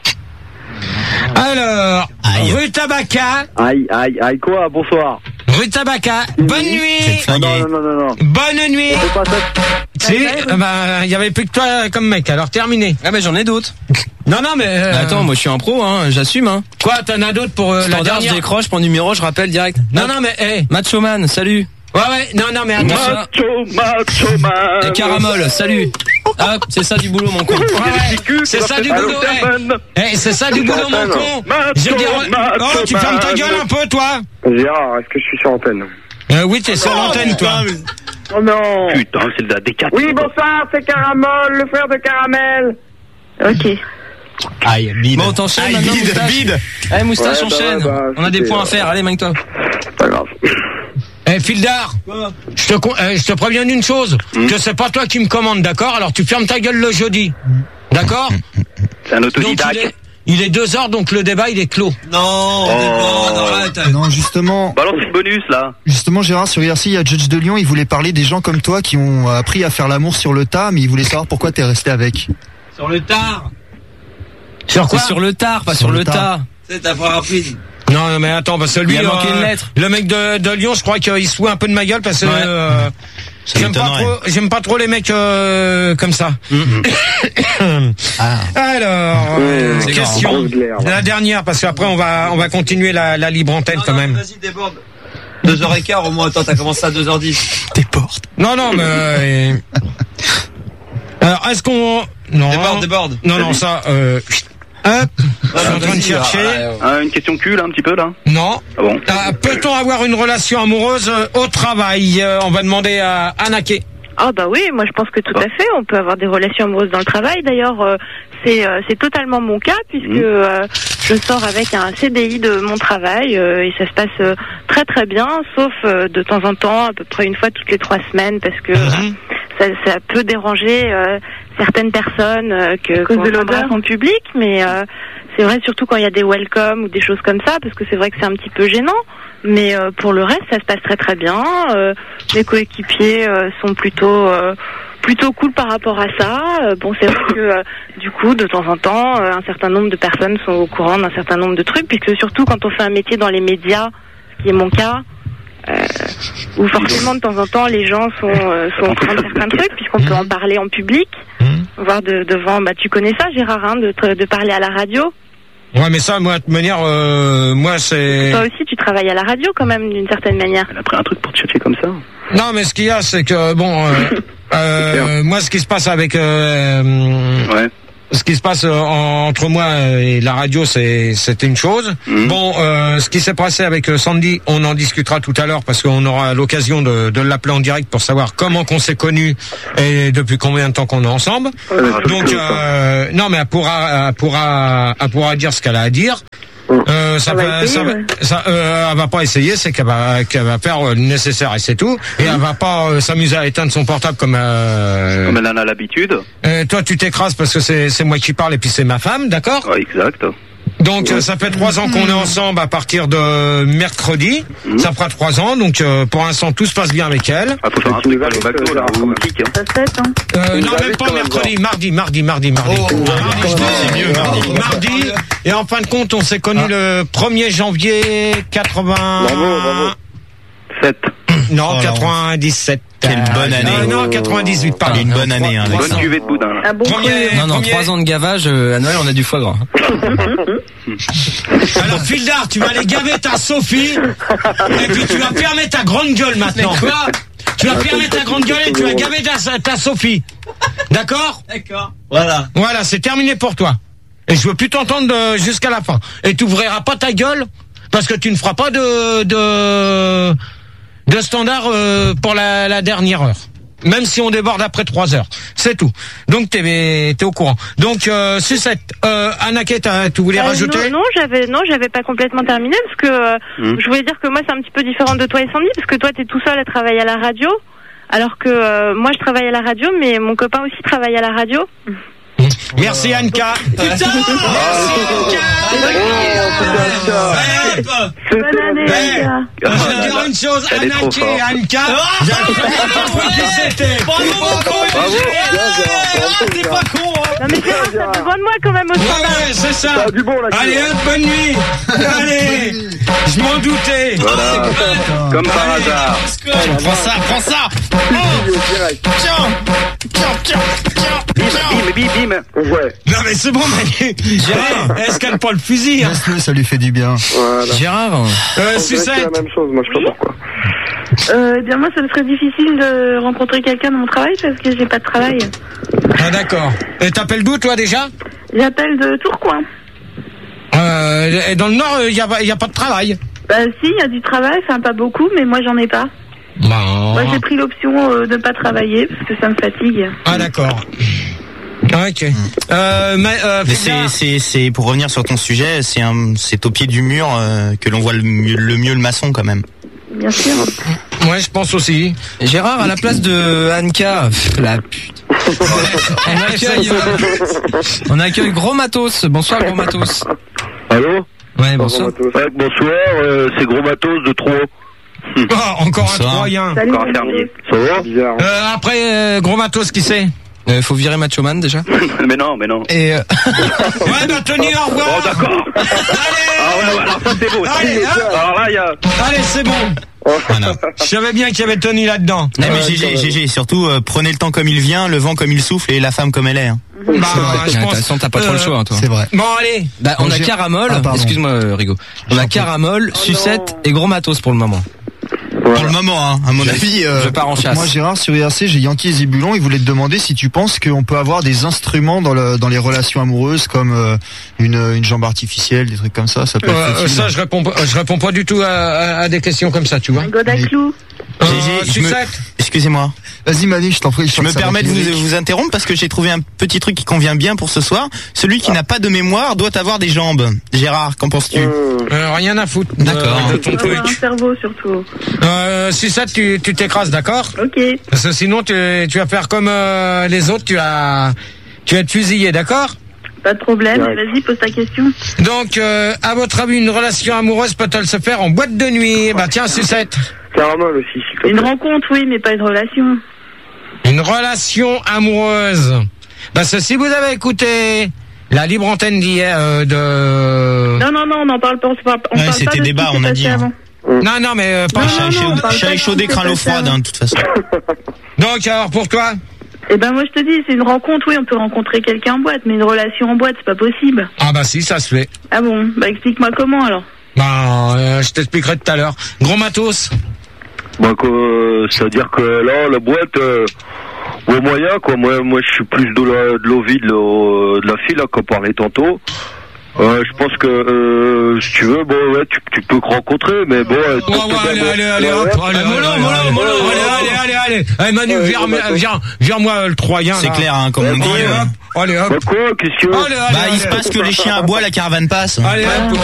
Speaker 2: Alors, rue Tabaca,
Speaker 6: Aïe, aïe, aïe, quoi? Bonsoir.
Speaker 2: rue Tabaca, bonne nuit.
Speaker 6: Non, non, non, non, non.
Speaker 2: Bonne nuit.
Speaker 6: C'est pas ça.
Speaker 2: Si, euh, bah, il y avait plus que toi comme mec, alors terminé.
Speaker 5: Ah bah j'en ai d'autres.
Speaker 2: Non, non, mais. euh,
Speaker 5: Bah, attends, moi je suis un pro, hein, j'assume. Hein.
Speaker 2: Quoi, t'en as d'autres pour euh, la
Speaker 5: Standard, je
Speaker 2: dernière?
Speaker 5: décroche, prends numéro, je rappelle direct.
Speaker 2: Non, non, mais, hey.
Speaker 5: Macho Man, salut.
Speaker 2: Ouais, ouais, non, non, mais attention.
Speaker 6: Macho, macho man.
Speaker 5: Et Caramol, salut. Ah, c'est ça du boulot, mon con.
Speaker 2: Ouais, ouais, c'est ça du boulot, hey. Hey, c'est ça du boulot, mon con. Je dis, oh, tu fermes ta gueule un peu, toi.
Speaker 9: Gérard, est-ce que je suis sur antenne?
Speaker 2: Euh, oui, t'es sur l'antenne, toi.
Speaker 9: Oh non.
Speaker 8: Putain, c'est de la D quatre.
Speaker 9: Oui, bonsoir, c'est Caramel, le frère de Caramel.
Speaker 7: Ok.
Speaker 11: Aïe, bide.
Speaker 5: Bon, t'enchaînes
Speaker 11: Aïe,
Speaker 5: maintenant,
Speaker 11: bide,
Speaker 5: Moustache.
Speaker 11: bide.
Speaker 5: Allez, Moustache,
Speaker 9: Ouais, bah,
Speaker 5: enchaîne.
Speaker 9: ouais, bah,
Speaker 5: On a des
Speaker 9: c'était,
Speaker 5: points à
Speaker 9: euh,
Speaker 5: faire, allez, mange-toi.
Speaker 9: Pas grave.
Speaker 2: Eh, Fildar, je te, con- euh, je te préviens d'une chose, que c'est pas toi qui me commande, d'accord? Alors tu fermes ta gueule le jeudi, d'accord?
Speaker 8: C'est un
Speaker 2: Donc il
Speaker 8: autodidacte.
Speaker 2: est, il est deux heures, donc le débat il est clos.
Speaker 5: Non,
Speaker 8: Oh.
Speaker 5: non, arrête.
Speaker 3: Non, justement,
Speaker 8: Balance le bonus là.
Speaker 3: justement Gérard, sur I R C, il y a Judge de Lyon, il voulait parler des gens comme toi qui ont appris à faire l'amour sur le tas, mais il voulait savoir pourquoi t'es resté avec.
Speaker 5: Sur le tard.
Speaker 2: Sur
Speaker 5: C'est sur le tard, pas
Speaker 3: Sur
Speaker 5: sur
Speaker 3: le
Speaker 5: le
Speaker 3: tas.
Speaker 5: tas. C'est ta fois rapide.
Speaker 2: Non, non, mais attends, parce que lui,
Speaker 5: Il a manqué une lettre.
Speaker 2: le mec de, de Lyon, je crois qu'il se fout un peu de ma gueule parce que
Speaker 5: Ouais.
Speaker 2: euh,
Speaker 11: Ça
Speaker 2: j'aime pas
Speaker 11: m'étonnerait.
Speaker 2: trop, j'aime pas trop les mecs euh, comme ça.
Speaker 3: Ah.
Speaker 2: Alors, euh,
Speaker 5: c'est
Speaker 2: question,
Speaker 9: grosse glaire, là.
Speaker 2: la dernière, parce qu'après on va, on va continuer la, la libre antenne quand même.
Speaker 5: Vas-y, déborde. deux heures quinze au moins, attends, t'as commencé à deux heures dix.
Speaker 11: Tes portes.
Speaker 2: Non, non, mais. euh, Alors, est-ce qu'on. Non.
Speaker 5: Déborde, déborde.
Speaker 2: Non, non, ça. Euh... Hop. Je suis en train de chercher.
Speaker 8: Ah, une question cul là, un petit peu là.
Speaker 2: Non.
Speaker 8: Ah bon.
Speaker 2: Ah, peut-on avoir une relation amoureuse euh, au travail? Euh, On va demander à Anaké.
Speaker 1: Ah bah oui, moi je pense que tout à fait, on peut avoir des relations amoureuses dans le travail. D'ailleurs, euh, c'est euh, c'est totalement mon cas puisque euh, je sors avec un C D I de mon travail euh, et ça se passe euh, très très bien, sauf euh, de temps en temps, à peu près une fois toutes les trois semaines, parce que mmh. ça, ça peut déranger euh, certaines personnes euh, que qu'on s'embrasse en public, mais euh, c'est vrai surtout quand il y a des welcome ou des choses comme ça, parce que c'est vrai que c'est un petit peu gênant. Mais euh, pour le reste, ça se passe très très bien. Euh, mes coéquipiers euh, sont plutôt euh, plutôt cool par rapport à ça. Euh, bon, c'est vrai que euh, du coup, de temps en temps, euh, un certain nombre de personnes sont au courant d'un certain nombre de trucs, puisque surtout quand on fait un métier dans les médias, ce qui est mon cas, euh, où forcément de temps en temps les gens sont euh, sont au courant de certains trucs, puisqu'on peut en parler en public, voire de, devant. Bah, tu connais ça, Gérard, hein, de de parler à la radio.
Speaker 2: Ouais, mais ça, moi, de manière, euh, moi, c'est...
Speaker 1: Toi aussi, tu travailles à la radio, quand même, d'une certaine manière.
Speaker 8: Elle a pris un truc pour te chercher comme ça.
Speaker 2: Non, mais ce qu'il y a, c'est que, bon, euh, euh, moi, ce qui se passe avec... Euh, ouais. Ce qui se passe euh, entre moi et la radio, c'est c'est une chose. Mmh. Bon, euh, ce qui s'est passé avec euh, Sandy, on en discutera tout à l'heure parce qu'on aura l'occasion de, de l'appeler en direct pour savoir comment qu'on s'est connus et depuis combien de temps qu'on est ensemble. Ouais, donc, euh, non, mais elle pourra, elle pourra, elle pourra dire ce qu'elle a à dire. Euh, ça, ça, va, essayer, ça, ouais. ça euh, elle va pas essayer, c'est qu'elle va, qu'elle va faire le nécessaire et c'est tout. Et elle va pas euh, s'amuser à éteindre son portable comme euh,
Speaker 8: comme elle en a l'habitude.
Speaker 2: Euh, toi, tu t'écrases parce que c'est c'est moi qui parle et puis c'est ma femme, d'accord?
Speaker 8: Ouais, exact.
Speaker 2: Donc ouais. Ça fait trois ans qu'on est ensemble à partir de mercredi. Mmh. Ça fera trois ans, donc euh, pour l'instant tout se passe bien avec elle.
Speaker 8: Ah, faut faire un truc dans le bateau là, ou kick.
Speaker 1: Ça fait, hein.
Speaker 2: Euh, non, même pas mercredi, mardi, mardi, mardi, mardi. Oh, mardi, c'est mieux, mardi. Mardi. Et en fin de compte, on s'est connus ah. le premier janvier quatre-vingts.
Speaker 8: Bravo, bravo. sept.
Speaker 2: Non, oh, quatre-vingt-dix-sept.
Speaker 11: Quelle bonne année.
Speaker 2: Euh, non, quatre-vingt-dix-huit, pardon.
Speaker 11: Ah, une bonne année, hein.
Speaker 8: Bonne cuvée de boudin.
Speaker 1: Ah bon,
Speaker 2: premier,
Speaker 5: non, non,
Speaker 2: premier...
Speaker 5: trois ans de gavage, euh, à Noël, on a du foie gras.
Speaker 2: Alors, Fildar, tu vas aller gaver ta Sophie, et puis tu vas fermer ta grande gueule maintenant. Quoi? Tu vas fermer ta grande gueule et tu vas gaver ta, ta Sophie. D'accord?
Speaker 10: D'accord. Voilà.
Speaker 2: Voilà, c'est terminé pour toi. Et je veux plus t'entendre jusqu'à la fin. Et tu ouvriras pas ta gueule, parce que tu ne feras pas de, de, de standard euh, pour la, la dernière heure. Même si on déborde après trois heures. C'est tout. Donc t'es, t'es au courant. Donc euh, Sucette, euh, Anaké, tu voulais euh, rajouter?
Speaker 1: Non, non, j'avais, non, j'avais pas complètement terminé parce que euh, mmh. je voulais dire que moi c'est un petit peu différent de toi et Sandy parce que toi t'es tout seul à travailler à la radio, alors que euh, moi je travaille à la radio, mais mon copain aussi travaille à la radio.
Speaker 2: Merci Anka. Putain, merci Anka.
Speaker 1: Bonne année Anka.
Speaker 2: Je vais dire une chose, Anaké et Anka. J'avais pas qui c'était.
Speaker 1: Bravo mon con.
Speaker 2: T'es pas con.
Speaker 1: Non mais c'est vrai, t'as besoin de moi quand même au
Speaker 2: standard. Ouais, c'est ça. Allez, bonne nuit. Allez. Je m'en doutais.
Speaker 8: Voilà. Comme par hasard.
Speaker 11: Prends ça, prends ça. Tiens, tiens, tiens, tiens.
Speaker 8: Bim, bim, bim.
Speaker 9: Ouais.
Speaker 2: Non mais c'est bon, mais Gérard, est-ce qu'elle prend le fusil? Hein?
Speaker 3: Laisse-le, ça lui fait du bien.
Speaker 9: Voilà.
Speaker 5: Gérard,
Speaker 2: euh, Sucette.
Speaker 9: C'est la même chose, moi je sais pas pourquoi.
Speaker 7: Euh, eh bien moi ça me serait difficile de rencontrer quelqu'un dans mon travail parce que j'ai pas de travail.
Speaker 2: Ah d'accord. Et t'appelles d'où toi déjà?
Speaker 7: J'appelle de Tourcoing.
Speaker 2: Euh, et dans le Nord, il y a, y a pas de travail?
Speaker 7: Bah si, il y a du travail, enfin pas beaucoup, mais moi j'en ai pas.
Speaker 2: Bon.
Speaker 7: Moi j'ai pris l'option euh, de pas travailler parce que ça me fatigue.
Speaker 2: Ah d'accord. Ok. Euh, mais euh,
Speaker 11: mais c'est, c'est, c'est pour revenir sur ton sujet, c'est un, c'est au pied du mur euh, que l'on voit le mieux, le mieux le maçon quand même.
Speaker 7: Bien sûr.
Speaker 2: Ouais, je pense aussi.
Speaker 5: Gérard, à la place de Anka, la pute. on accueille, euh, on accueille Gros Matos. Bonsoir Gros Matos.
Speaker 8: Allô?
Speaker 5: Ouais, bonsoir.
Speaker 8: Ouais, bonsoir, euh, c'est Gros Matos de Troyes.
Speaker 2: Oh, encore un Troyen.
Speaker 7: Salut,
Speaker 8: encore un fermier. Ça va?
Speaker 9: Bizarre.
Speaker 2: Euh, après, euh, Gros Matos, qui c'est?
Speaker 5: Euh, faut virer Macho Man déjà.
Speaker 8: Mais non, mais non.
Speaker 5: Et euh...
Speaker 2: ouais, bah Tony, au revoir.
Speaker 8: Oh d'accord.
Speaker 2: Allez.
Speaker 8: Ah ouais, ouais, alors ça c'est beau.
Speaker 2: Allez, hein.
Speaker 8: Alors là, il y a...
Speaker 2: Allez, c'est bon.
Speaker 11: Voilà.
Speaker 2: Je savais bien qu'il y avait Tony là-dedans.
Speaker 11: Non, mais G G, G G, surtout euh, prenez le temps comme il vient, le vent comme il souffle et la femme comme elle est. Hein.
Speaker 2: Bah, je
Speaker 5: ouais,
Speaker 2: pense.
Speaker 5: t'as pas trop euh, le choix, hein, toi.
Speaker 3: C'est vrai.
Speaker 2: Bon, allez.
Speaker 5: Bah, on a Caramol. Ah, excuse-moi, Rigo. On a Caramol, Sucette et Gros Matos pour le moment.
Speaker 11: Pour le moment, hein, à mon avis, euh,
Speaker 5: je pars en chasse.
Speaker 3: Moi, Gérard, sur I R C, j'ai Yankee et Zibulon. Ils voulaient te demander si tu penses qu'on peut avoir des instruments dans, le, dans les relations amoureuses, comme euh, une, une jambe artificielle, des trucs comme ça. Ça peut
Speaker 2: euh,
Speaker 3: être
Speaker 2: ça, je réponds, je réponds pas du tout à, à, à des questions comme ça, tu vois.
Speaker 7: Un godaclou.
Speaker 2: Euh,
Speaker 11: G G, je me, excusez-moi.
Speaker 3: Vas-y Manu, je t'en prie.
Speaker 11: Je me permets de vous, vous interrompre parce que j'ai trouvé un petit truc qui convient bien pour ce soir. Celui qui n'a pas de mémoire doit avoir des jambes. Gérard, qu'en penses-tu?
Speaker 2: euh, Rien à foutre.
Speaker 11: D'accord.
Speaker 2: De, de ton truc.
Speaker 7: Un cerveau surtout.
Speaker 2: Euh, si ça, tu tu t'écrases, d'accord?
Speaker 7: Ok.
Speaker 2: Parce que sinon, tu, tu vas faire comme euh, les autres, tu vas, tu vas être fusillé, d'accord?
Speaker 7: Pas de problème, ouais. Vas-y, pose ta question.
Speaker 2: Donc, euh, à votre avis, une relation amoureuse peut-elle se faire en boîte de nuit? Bah tiens, sucette.
Speaker 9: Caramel aussi, s'il te plaît.
Speaker 7: Une rencontre, oui, mais pas une relation.
Speaker 2: Une relation amoureuse. Parce que si vous avez écouté la libre antenne d'hier euh, de...
Speaker 7: Non, non, non, on n'en parle pas. On parle, on
Speaker 11: ouais,
Speaker 7: parle
Speaker 11: c'était
Speaker 7: pas de
Speaker 11: débat,
Speaker 7: ce qui
Speaker 11: on
Speaker 7: s'est
Speaker 11: a
Speaker 7: passé
Speaker 11: dit. Hein.
Speaker 2: Non, non, mais euh, pas...
Speaker 11: Chalé chaud des crins l'eau froide, hein, de toute façon.
Speaker 2: Donc, alors, pour toi?
Speaker 7: Eh ben, moi, je te dis, c'est une rencontre, oui, on peut rencontrer quelqu'un en boîte, mais une relation en boîte, c'est pas possible.
Speaker 2: Ah bah si, ça se fait.
Speaker 7: Ah bon? Bah, explique-moi comment, alors.
Speaker 2: Bah, euh, je t'expliquerai tout à l'heure. Gros matos.
Speaker 14: Bah, quoi, c'est-à-dire que là, la boîte, euh, au moyen, quoi, moi, moi, je suis plus de la, de l'eau vide, de la fille, là, qu'on parlait tantôt. Euh, je pense que, euh, si tu veux, bon, ouais, tu, tu peux rencontrer, mais bon... Euh,
Speaker 2: ouais, ouais, allez, allez, allez, hop, allez, allez, mollo, mollo, mollo, allez, allez, allez, allez, Manu, viens, viens, viens-moi le Troyen,
Speaker 11: c'est clair, hein, comme on dit.
Speaker 2: Allez, hop, allez, hop.
Speaker 14: Bah, quoi, qu'est-ce que...
Speaker 11: Bah, il se passe que les chiens aboient, la caravane passe.
Speaker 2: Allez, hop.